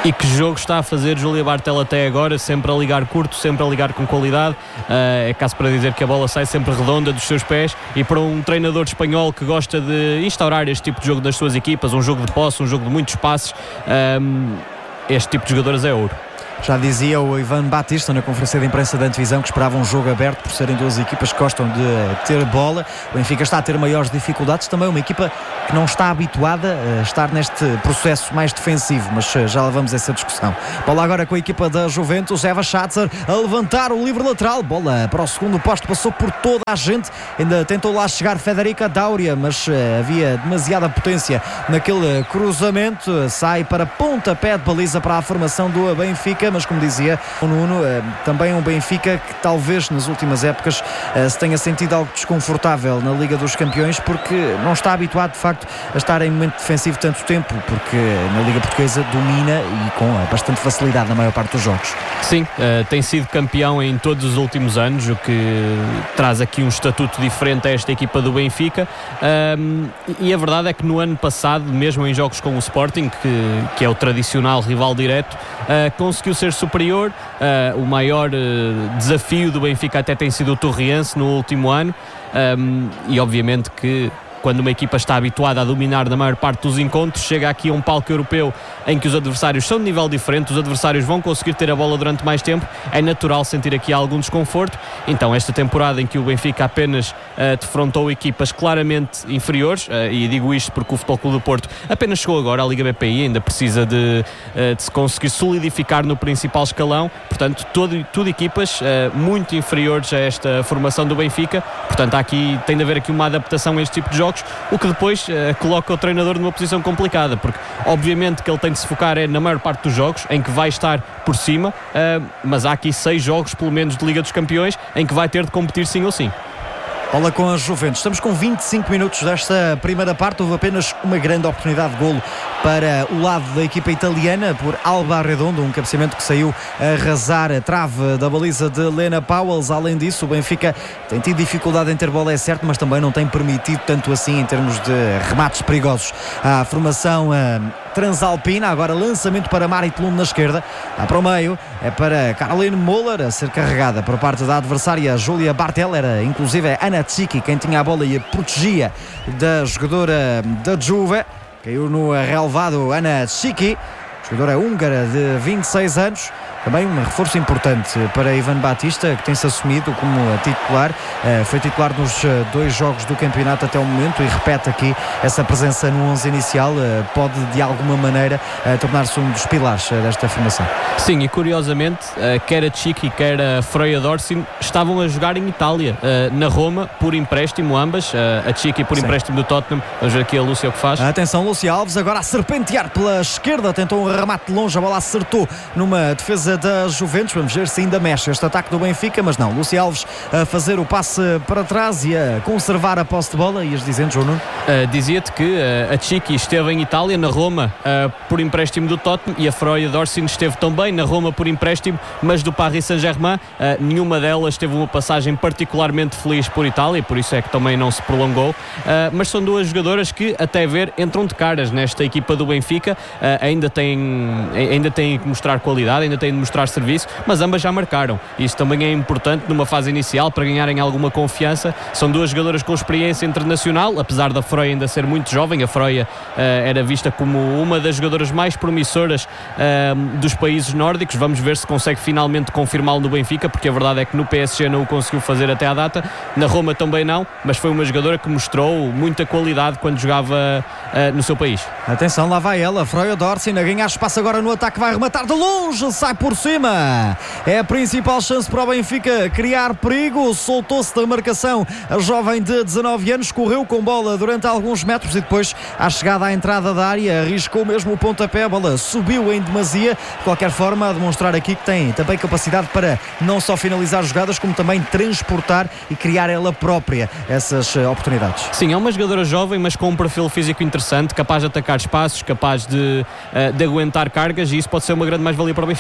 E que jogo está a fazer Júlia Bartel até agora, sempre a ligar curto, sempre a ligar com qualidade. Uh, é caso para dizer que a bola sai sempre redonda dos seus pés, e para um treinador espanhol que gosta de instaurar este tipo de jogo das suas equipas, um jogo de posse, um jogo de muitos passes, um, este tipo de jogadores é ouro. Já dizia o Ivan Batista na conferência de imprensa da Antevisão que esperava um jogo aberto por serem duas equipas que gostam de ter bola. O Benfica está a ter maiores dificuldades, também uma equipa que não está habituada a estar neste processo mais defensivo, mas já lá vamos a essa discussão. Bola agora com a equipa da Juventus, Eva Schatzer a levantar o livre lateral, bola para o segundo posto, passou por toda a gente, ainda tentou lá chegar Federica Dauria, mas havia demasiada potência naquele cruzamento, sai para pontapé de baliza para a formação do Benfica. Mas como dizia o Nuno, também um Benfica que talvez nas últimas épocas se tenha sentido algo desconfortável na Liga dos Campeões, porque não está habituado de facto a estar em momento defensivo tanto tempo, porque na Liga Portuguesa domina e com bastante facilidade na maior parte dos jogos. Sim, uh, tem sido campeão em todos os últimos anos, o que traz aqui um estatuto diferente a esta equipa do Benfica, um, e a verdade é que no ano passado, mesmo em jogos com o Sporting, que, que é o tradicional rival direto, uh, conseguiu ser superior. Uh, o maior uh, desafio do Benfica até tem sido o Torriense no último ano, um, e obviamente que quando uma equipa está habituada a dominar na maior parte dos encontros, chega aqui a um palco europeu em que os adversários são de nível diferente, os adversários vão conseguir ter a bola durante mais tempo, é natural sentir aqui algum desconforto. Então esta temporada em que o Benfica apenas uh, defrontou equipas claramente inferiores, uh, e digo isto porque o Futebol Clube do Porto apenas chegou agora à Liga B P I, ainda precisa de, uh, de se conseguir solidificar no principal escalão, portanto todo, tudo equipas uh, muito inferiores a esta formação do Benfica, portanto há aqui, tem de haver aqui uma adaptação a este tipo de jogos, o que depois uh, coloca o treinador numa posição complicada, porque obviamente que ele tem de se focar é na maior parte dos jogos em que vai estar por cima, uh, mas há aqui seis jogos pelo menos de Liga dos Campeões em que vai ter de competir sim ou sim. Bola com a Juventus. Estamos com vinte e cinco minutos desta primeira parte. Houve apenas uma grande oportunidade de golo para o lado da equipa italiana por Alba Redondo, um cabeceamento que saiu a arrasar a trave da baliza de Lena Pauwels. Além disso, o Benfica tem tido dificuldade em ter bola, é certo, mas também não tem permitido tanto assim em termos de remates perigosos. A formação uh, transalpina, agora lançamento para Marit Lund na esquerda, lá para o meio é para Caroline Moller a ser carregada por parte da adversária Júlia Bartel. Era inclusive Ana Tchiki quem tinha a bola e a protegia da jogadora da Juve. Caiu no relevado Ana Tchiki, jogadora húngara de vinte e seis anos. Também um reforço importante para Ivan Batista, que tem-se assumido como titular, uh, foi titular nos uh, dois jogos do campeonato até o momento e repete aqui essa presença no onze inicial, uh, pode de alguma maneira uh, tornar-se um dos pilares uh, desta formação. Sim, e curiosamente, uh, quer a Tchiki quer a Freya Dorsin estavam a jogar em Itália, uh, na Roma, por empréstimo ambas, uh, a Tchiki por Sim. empréstimo do Tottenham. Vamos ver aqui a Lúcia o que faz. Atenção, Lúcia Alves agora a serpentear pela esquerda, tentou um remate de longe, a bola acertou numa defesa da Juventus. Vamos ver se ainda mexe este ataque do Benfica, mas não, Lúcia Alves a fazer o passe para trás e a conservar a posse de bola. Ias dizendo, João Nuno? Uh, dizia-te que uh, a Tchiki esteve em Itália, na Roma, uh, por empréstimo do Tottenham, e a Freya Dorsin esteve também na Roma por empréstimo, mas do Paris Saint-Germain. Uh, nenhuma delas teve uma passagem particularmente feliz por Itália, por isso é que também não se prolongou, uh, mas são duas jogadoras que até ver entram de caras nesta equipa do Benfica. Uh, ainda têm ainda têm que mostrar qualidade, ainda têm de mostrar serviço, mas ambas já marcaram. Isso também é importante numa fase inicial para ganharem alguma confiança. São duas jogadoras com experiência internacional, apesar da Freya ainda ser muito jovem. A Freya uh, era vista como uma das jogadoras mais promissoras uh, dos países nórdicos. Vamos ver se consegue finalmente confirmá-lo no Benfica, porque a verdade é que no P S G não o conseguiu fazer até à data, na Roma também não, mas foi uma jogadora que mostrou muita qualidade quando jogava uh, no seu país. Atenção, lá vai ela, Freya Dorsin a ganhar espaço agora no ataque, vai rematar de longe, sai por cima. É a principal chance para o Benfica criar perigo. Soltou-se da marcação a jovem de dezanove anos, correu com bola durante alguns metros e depois, à chegada à entrada da área, arriscou mesmo o pontapé. A bola subiu em demasia. De qualquer forma, a demonstrar aqui que tem também capacidade para não só finalizar jogadas, como também transportar e criar ela própria essas oportunidades. Sim, é uma jogadora jovem, mas com um perfil físico interessante, capaz de atacar espaços, capaz de, uh, de aguentar cargas, e isso pode ser uma grande mais-valia para o Benfica. Olha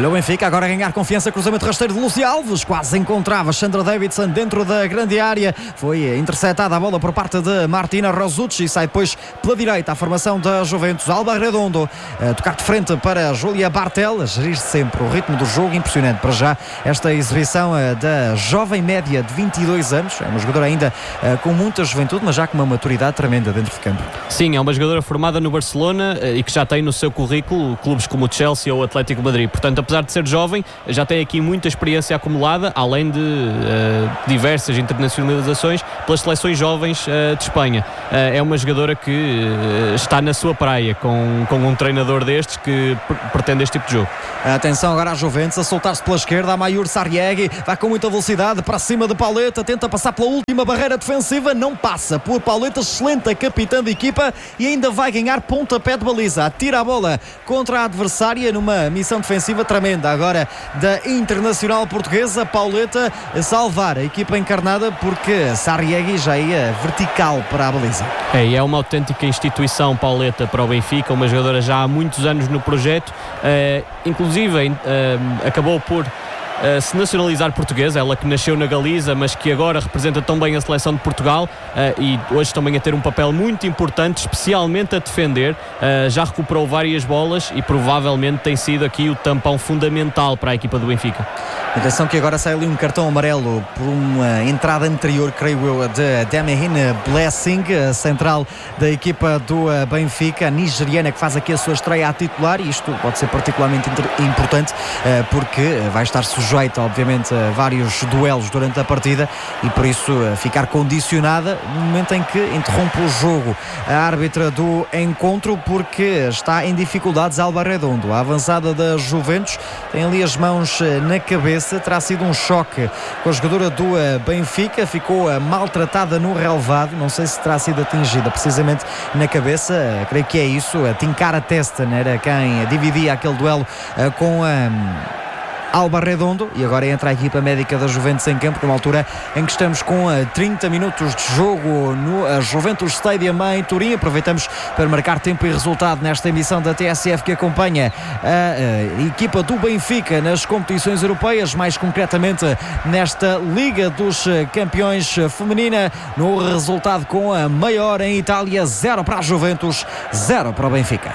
Olha o Benfica agora a ganhar confiança, cruzamento rasteiro de Lúcio Alves, quase encontrava Sandra Davidson dentro da grande área, foi interceptada a bola por parte de Martina Rosucci e sai depois pela direita a formação da Juventus. Alba Redondo a tocar de frente para Júlia Bartel, a gerir sempre o ritmo do jogo, impressionante para já esta exibição da jovem média de vinte e dois anos, é uma jogadora ainda com muita juventude, mas já com uma maturidade tremenda dentro de campo. Sim, é uma jogadora formada no Barcelona e que já tem no seu currículo clubes como o Chelsea ou o Atlético de Madrid, portanto apesar de ser jovem já tem aqui muita experiência acumulada, além de uh, diversas internacionalizações pelas seleções jovens uh, de Espanha. Uh, é uma jogadora que uh, está na sua praia com, com um treinador destes que pr- pretende este tipo de jogo. Atenção agora à Juventus a soltar-se pela esquerda, a Mayur Sarriegui vai com muita velocidade para cima de Pauleta, tenta passar pela última barreira defensiva, não passa por Pauleta, excelente a capitã da equipa e ainda vai ganhar pontapé de baliza, tira a bola contra a adversária numa missão defensiva tremenda agora da Internacional Portuguesa. Pauleta a salvar a equipa encarnada porque Sarriegui já ia vertical para a baliza. É, e é uma autêntica instituição Pauleta para o Benfica, uma jogadora já há muitos anos no projeto, uh, inclusive uh, acabou por Uh, se nacionalizar portuguesa, ela que nasceu na Galiza mas que agora representa tão bem a seleção de Portugal uh, e hoje também a ter um papel muito importante, especialmente a defender, uh, já recuperou várias bolas e provavelmente tem sido aqui o tampão fundamental para a equipa do Benfica. Atenção que agora sai ali um cartão amarelo por uma entrada anterior, creio eu, de Demehin Blessing, central da equipa do Benfica, a nigeriana que faz aqui a sua estreia a titular, e isto pode ser particularmente importante porque vai estar sujeita obviamente a vários duelos durante a partida e por isso ficar condicionada no momento em que interrompe o jogo a árbitra do encontro porque está em dificuldades. Alba Redondo, a avançada da Juventus, tem ali as mãos na cabeça, terá sido um choque com a jogadora do Benfica, ficou maltratada no relevado, não sei se terá sido atingida precisamente na cabeça, creio que é isso. A Tinkara Testen era quem dividia aquele duelo com a Alba Redondo e agora entra a equipa médica da Juventus em campo, numa altura em que estamos com trinta minutos de jogo no Juventus Stadium em Turim. Aproveitamos para marcar tempo e resultado nesta emissão da T S F que acompanha a, a equipa do Benfica nas competições europeias, mais concretamente nesta Liga dos Campeões feminina, no resultado com a maior em Itália, zero para a Juventus, zero para o Benfica.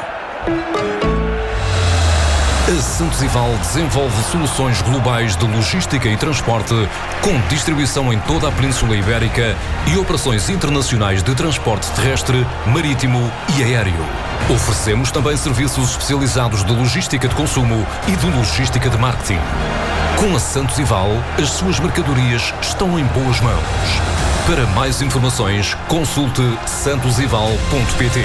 A Santos Ival desenvolve soluções globais de logística e transporte com distribuição em toda a Península Ibérica e operações internacionais de transporte terrestre, marítimo e aéreo. Oferecemos também serviços especializados de logística de consumo e de logística de marketing. Com a Santos Ival, as suas mercadorias estão em boas mãos. Para mais informações, consulte santos ival ponto pt.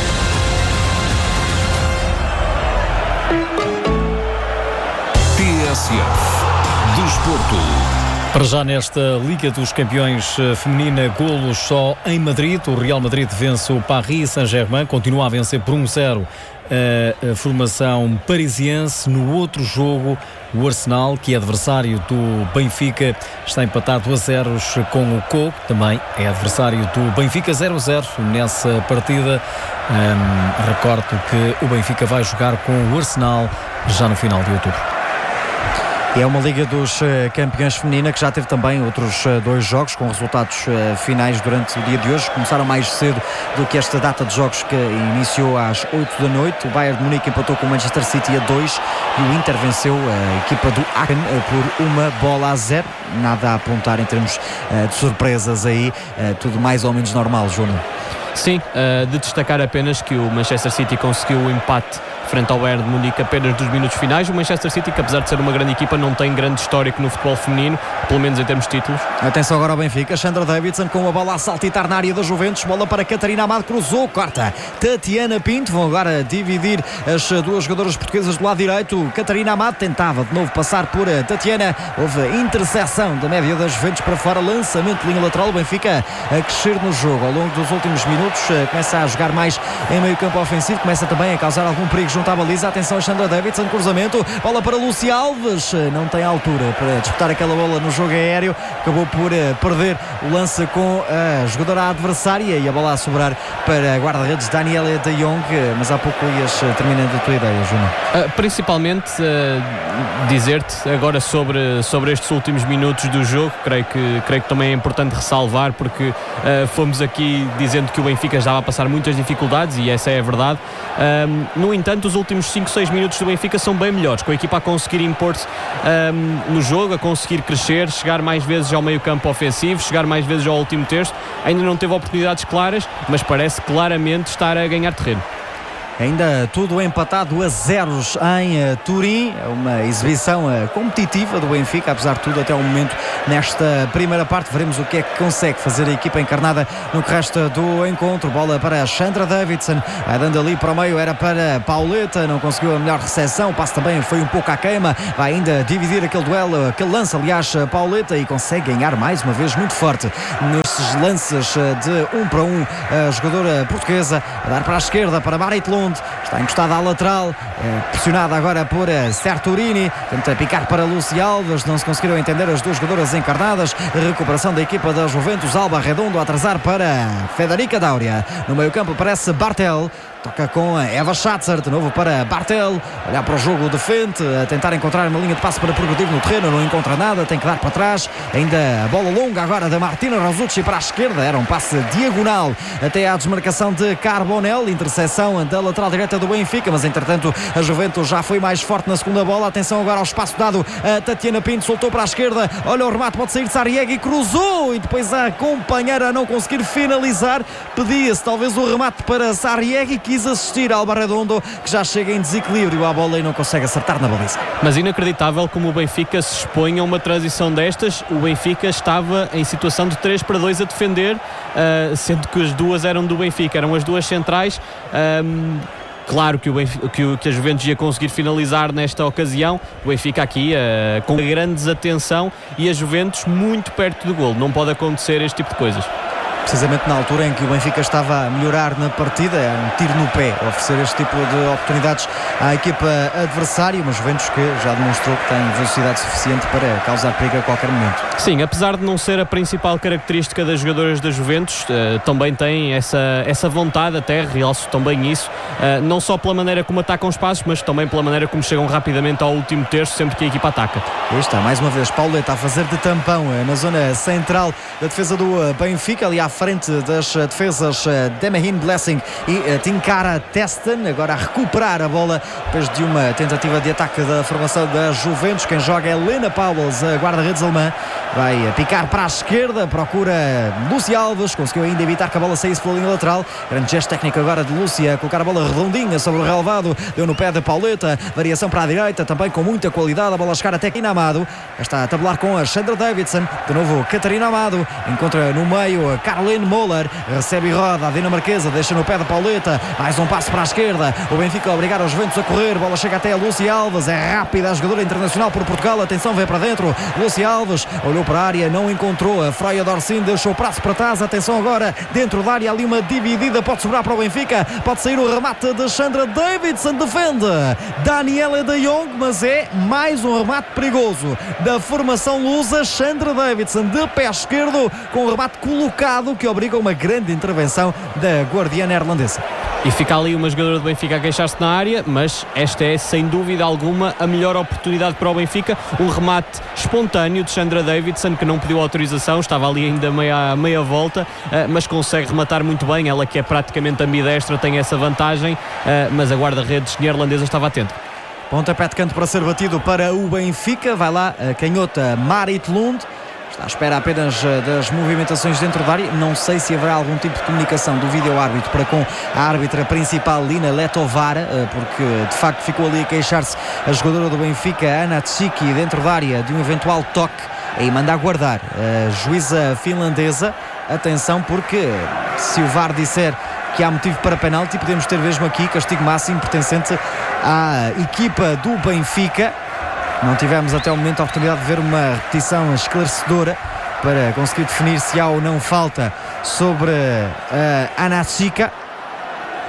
T S F Desporto. Para já nesta Liga dos Campeões feminina, golos só em Madrid. O Real Madrid vence o Paris Saint-Germain, continua a vencer por um zero a, a formação parisiense. No outro jogo, o Arsenal, que é adversário do Benfica, está empatado a zeros com o Co, que também é adversário do Benfica, zero a zero nessa partida. Um, recordo que o Benfica vai jogar com o Arsenal já no final de outubro. E é uma Liga dos uh, Campeões feminina que já teve também outros uh, dois jogos com resultados uh, finais durante o dia de hoje. Começaram mais cedo do que esta data de jogos que iniciou às oito da noite. O Bayern de Munique empatou com o Manchester City a dois e o Inter venceu a equipa do Aachen uh, por uma bola a zero. Nada a apontar em termos uh, de surpresas aí, uh, tudo mais ou menos normal, João. Sim, uh, de destacar apenas que o Manchester City conseguiu o empate frente ao Bayern de Munique apenas dos minutos finais. O Manchester City, que apesar de ser uma grande equipa, não tem grande histórico no futebol feminino, pelo menos em termos de títulos. Atenção agora ao Benfica, Sandra Davidson com a bola a saltitar na área da Juventus, bola para Catarina Amado, cruzou, corta Tatiana Pinto, vão agora dividir as duas jogadoras portuguesas do lado direito. Catarina Amado tentava de novo passar por Tatiana, houve interseção da média da Juventus para fora, lançamento de linha lateral. O Benfica a crescer no jogo ao longo dos últimos minutos, começa a jogar mais em meio campo ofensivo, começa também a causar algum perigo junto junto à baliza. Atenção a Sandra Davidson, cruzamento, bola para Lúcia Alves, não tem altura para disputar aquela bola no jogo aéreo, acabou por uh, perder o lance com a jogadora adversária e a bola a sobrar para a guarda-redes Daniela de Jong. Mas há pouco ias uh, terminando a tua ideia, Juno. Uh, principalmente uh, dizer-te agora sobre, sobre estes últimos minutos do jogo, creio que, creio que também é importante ressalvar, porque uh, fomos aqui dizendo que o Benfica estava a passar muitas dificuldades e essa é a verdade. Um, no entanto, os últimos cinco, seis minutos do Benfica são bem melhores, com a equipa a conseguir impor-se um, no jogo, a conseguir crescer, chegar mais vezes ao meio campo ofensivo, chegar mais vezes ao último terço. Ainda não teve oportunidades claras, mas parece claramente estar a ganhar terreno. Ainda tudo empatado a zeros em uh, Turim. É uma exibição uh, competitiva do Benfica, apesar de tudo, até o momento, nesta primeira parte. Veremos o que é que consegue fazer a equipa encarnada no que resta do encontro. Bola para Sandra Davidson, vai dando ali para o meio, era para Pauleta, não conseguiu a melhor recepção, o passe também foi um pouco à queima, vai ainda dividir aquele duelo, aquele lance, aliás, Pauleta, e consegue ganhar mais uma vez muito forte nestes lances de um para um. A jogadora portuguesa a dar para a esquerda para Marit Lund, está encostada à lateral, é, pressionada agora por Serturini, tenta picar para Lúcia Alves, não se conseguiram entender as duas jogadoras encarnadas. Recuperação da equipa da Juventus, Alba Redondo a atrasar para Federica Dáurea, no meio campo aparece Bartel, toca com Eva Schatzer, de novo para Bartel, olhar para o jogo de frente, a tentar encontrar uma linha de passe para progredir no terreno, não encontra nada, tem que dar para trás. Ainda a bola longa agora da Martina Rosucci para a esquerda, era um passe diagonal até à desmarcação de Carbonell, interseção da lateral direita do Benfica, mas entretanto a Juventus já foi mais forte na segunda bola. Atenção agora ao espaço dado a Tatiana Pinto, soltou para a esquerda, olha o remate, pode sair de Sariegui, cruzou e depois a acompanhar a não conseguir finalizar. Pedia-se talvez o remate para Sariegui, que quis assistir ao Alba Redondo, que já chega em desequilíbrio à bola e não consegue acertar na baliza. Mas inacreditável como o Benfica se expõe a uma transição destas. O Benfica estava em situação de três para dois a defender, uh, sendo que as duas eram do Benfica, eram as duas centrais. Um, Claro que, o Benfica, que, o, que a Juventus ia conseguir finalizar nesta ocasião. O Benfica aqui uh, com grande desatenção e a Juventus muito perto do golo. Não pode acontecer este tipo de coisas. Precisamente na altura em que o Benfica estava a melhorar na partida, é um tiro no pé oferecer este tipo de oportunidades à equipa adversária, mas Juventus que já demonstrou que tem velocidade suficiente para causar perigo a qualquer momento. Sim, apesar de não ser a principal característica das jogadoras da Juventus, uh, também tem essa, essa vontade, até realço também isso, uh, não só pela maneira como atacam os passos, mas também pela maneira como chegam rapidamente ao último terço sempre que a equipa ataca. Aí está, mais uma vez, Pauleta a fazer de tampão uh, na zona central da defesa do uh, Benfica, ali à frente das defesas Demehin Blessing e Tinkara Testen, agora a recuperar a bola depois de uma tentativa de ataque da formação da Juventus. Quem joga é Lena Pauwels, a guarda-redes alemã, vai picar para a esquerda, procura Lúcia Alves, conseguiu ainda evitar que a bola saísse pela linha lateral. Grande gesto técnico agora de Lúcia, colocar a bola redondinha sobre o relevado, deu no pé de Pauleta, variação para a direita, também com muita qualidade, a bola chegar até Catarina Amado, está a tabular com a Sandra Davidson, de novo Catarina Amado, encontra no meio a Caroline Moller, recebe e roda a dinamarquesa, deixa no pé de Pauleta, mais um passo para a esquerda, o Benfica a obrigar os Juventus a correr, bola chega até a Lúcia Alves, é rápida a jogadora internacional por Portugal, atenção, vem para dentro, Lúcia Alves olhou para a área, não encontrou a Freia Dorsin, deixou o braço para trás, atenção agora, dentro da área ali uma dividida, pode sobrar para o Benfica, pode sair o remate de Sandra Davidson, defende Daniela de Jong, mas é mais um remate perigoso da formação lusa. Sandra Davidson de pé esquerdo, com o remate colocado que obriga uma grande intervenção da guardiã neerlandesa. E fica ali uma jogadora do Benfica a queixar-se na área, mas esta é sem dúvida alguma a melhor oportunidade para o Benfica. Um remate espontâneo de Sandra Davidson, que não pediu autorização, estava ali ainda meia, meia volta, mas consegue rematar muito bem. Ela que é praticamente ambidestra tem essa vantagem, mas a guarda-redes neerlandesa estava atenta. Pontapé de canto para ser batido para o Benfica, vai lá a canhota Marit Lund. Está à espera apenas das movimentações dentro da área. Não sei se haverá algum tipo de comunicação do vídeo-árbitro para com a árbitra principal, Lina Letovara, porque de facto ficou ali a queixar-se a jogadora do Benfica, Ana Tsiki, dentro da área de um eventual toque. Aí manda aguardar a juíza finlandesa. Atenção, porque se o V A R disser que há motivo para penalti, podemos ter mesmo aqui castigo máximo pertencente à equipa do Benfica. Não tivemos até o momento a oportunidade de ver uma repetição esclarecedora para conseguir definir se há ou não falta sobre a Ana Tsika.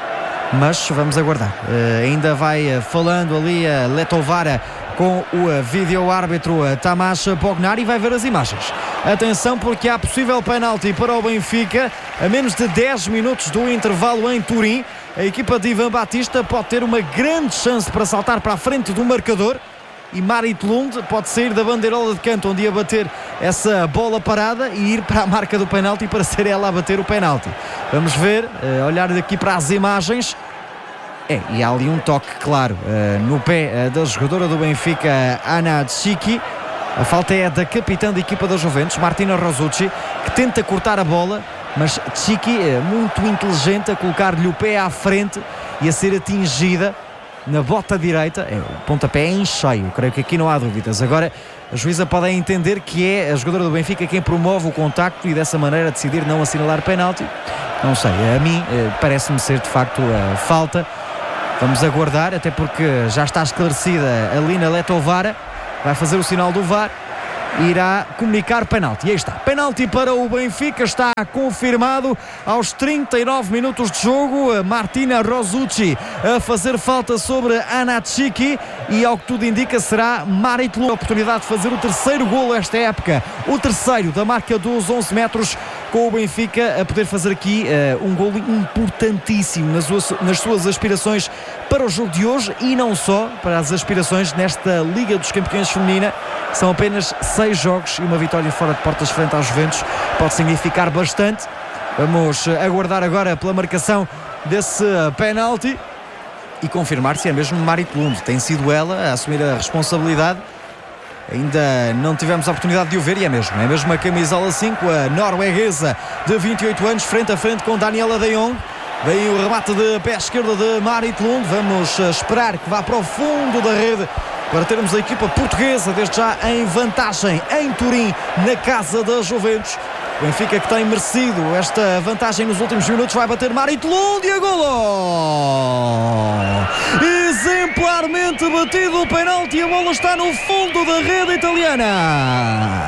mas vamos aguardar. Uh, ainda vai uh, falando ali a uh, Letovara com o uh, vídeo-árbitro uh, Tamás Bognár e vai ver as imagens. Atenção, porque há possível penalti para o Benfica a menos de dez minutos do intervalo em Turim. A equipa de Ivan Batista pode ter uma grande chance para saltar para a frente do marcador e Marit Lund pode sair da bandeirola de canto onde ia bater essa bola parada e ir para a marca do penalti para ser ela a bater o penalti. Vamos ver, uh, olhar daqui para as imagens. É, e há ali um toque claro uh, no pé uh, da jogadora do Benfica, Ana Tchiki. A falta é da capitã da equipa da Juventus, Martina Rosucci, que tenta cortar a bola, mas Tchiki é muito inteligente a colocar-lhe o pé à frente e a ser atingida na bota direita. É, o pontapé é em cheio, creio que aqui não há dúvidas. Agora a juíza pode entender que é a jogadora do Benfica quem promove o contacto e dessa maneira decidir não assinalar penalti. Não sei, a mim eh, parece-me ser de facto a falta. Vamos aguardar, até porque já está esclarecida a Lina Letovara. Vai fazer o sinal do V A R e irá comunicar penalti. E aí está, penalti para o Benfica, está confirmado aos trinta e nove minutos de jogo. Martina Rosucci a fazer falta sobre Ana Tchiki e, ao que tudo indica, será Marit Lund a oportunidade de fazer o terceiro golo esta época, o terceiro da marca dos onze metros, com o Benfica a poder fazer aqui uh, um golo importantíssimo nas suas, nas suas aspirações para o jogo de hoje e não só, para as aspirações nesta Liga dos Campeões feminina. São apenas seis jogos e uma vitória fora de portas frente aos Juventus pode significar bastante. Vamos aguardar agora pela marcação desse penalti e confirmar se é mesmo Marit Lund. Tem sido ela a assumir a responsabilidade. Ainda não tivemos a oportunidade de o ver e é mesmo, é mesmo a camisola cinco, a norueguesa de vinte e oito anos, frente a frente com Daniela de Jong. Vem o remate de pé esquerdo de Marit Lund. Vamos esperar que vá para o fundo da rede para termos a equipa portuguesa desde já em vantagem em Turim, na casa da Juventus. O Benfica, que tem merecido esta vantagem nos últimos minutos, vai bater Marit Lund e a golo! Exemplarmente batido o penalti, a bola está no fundo da rede italiana.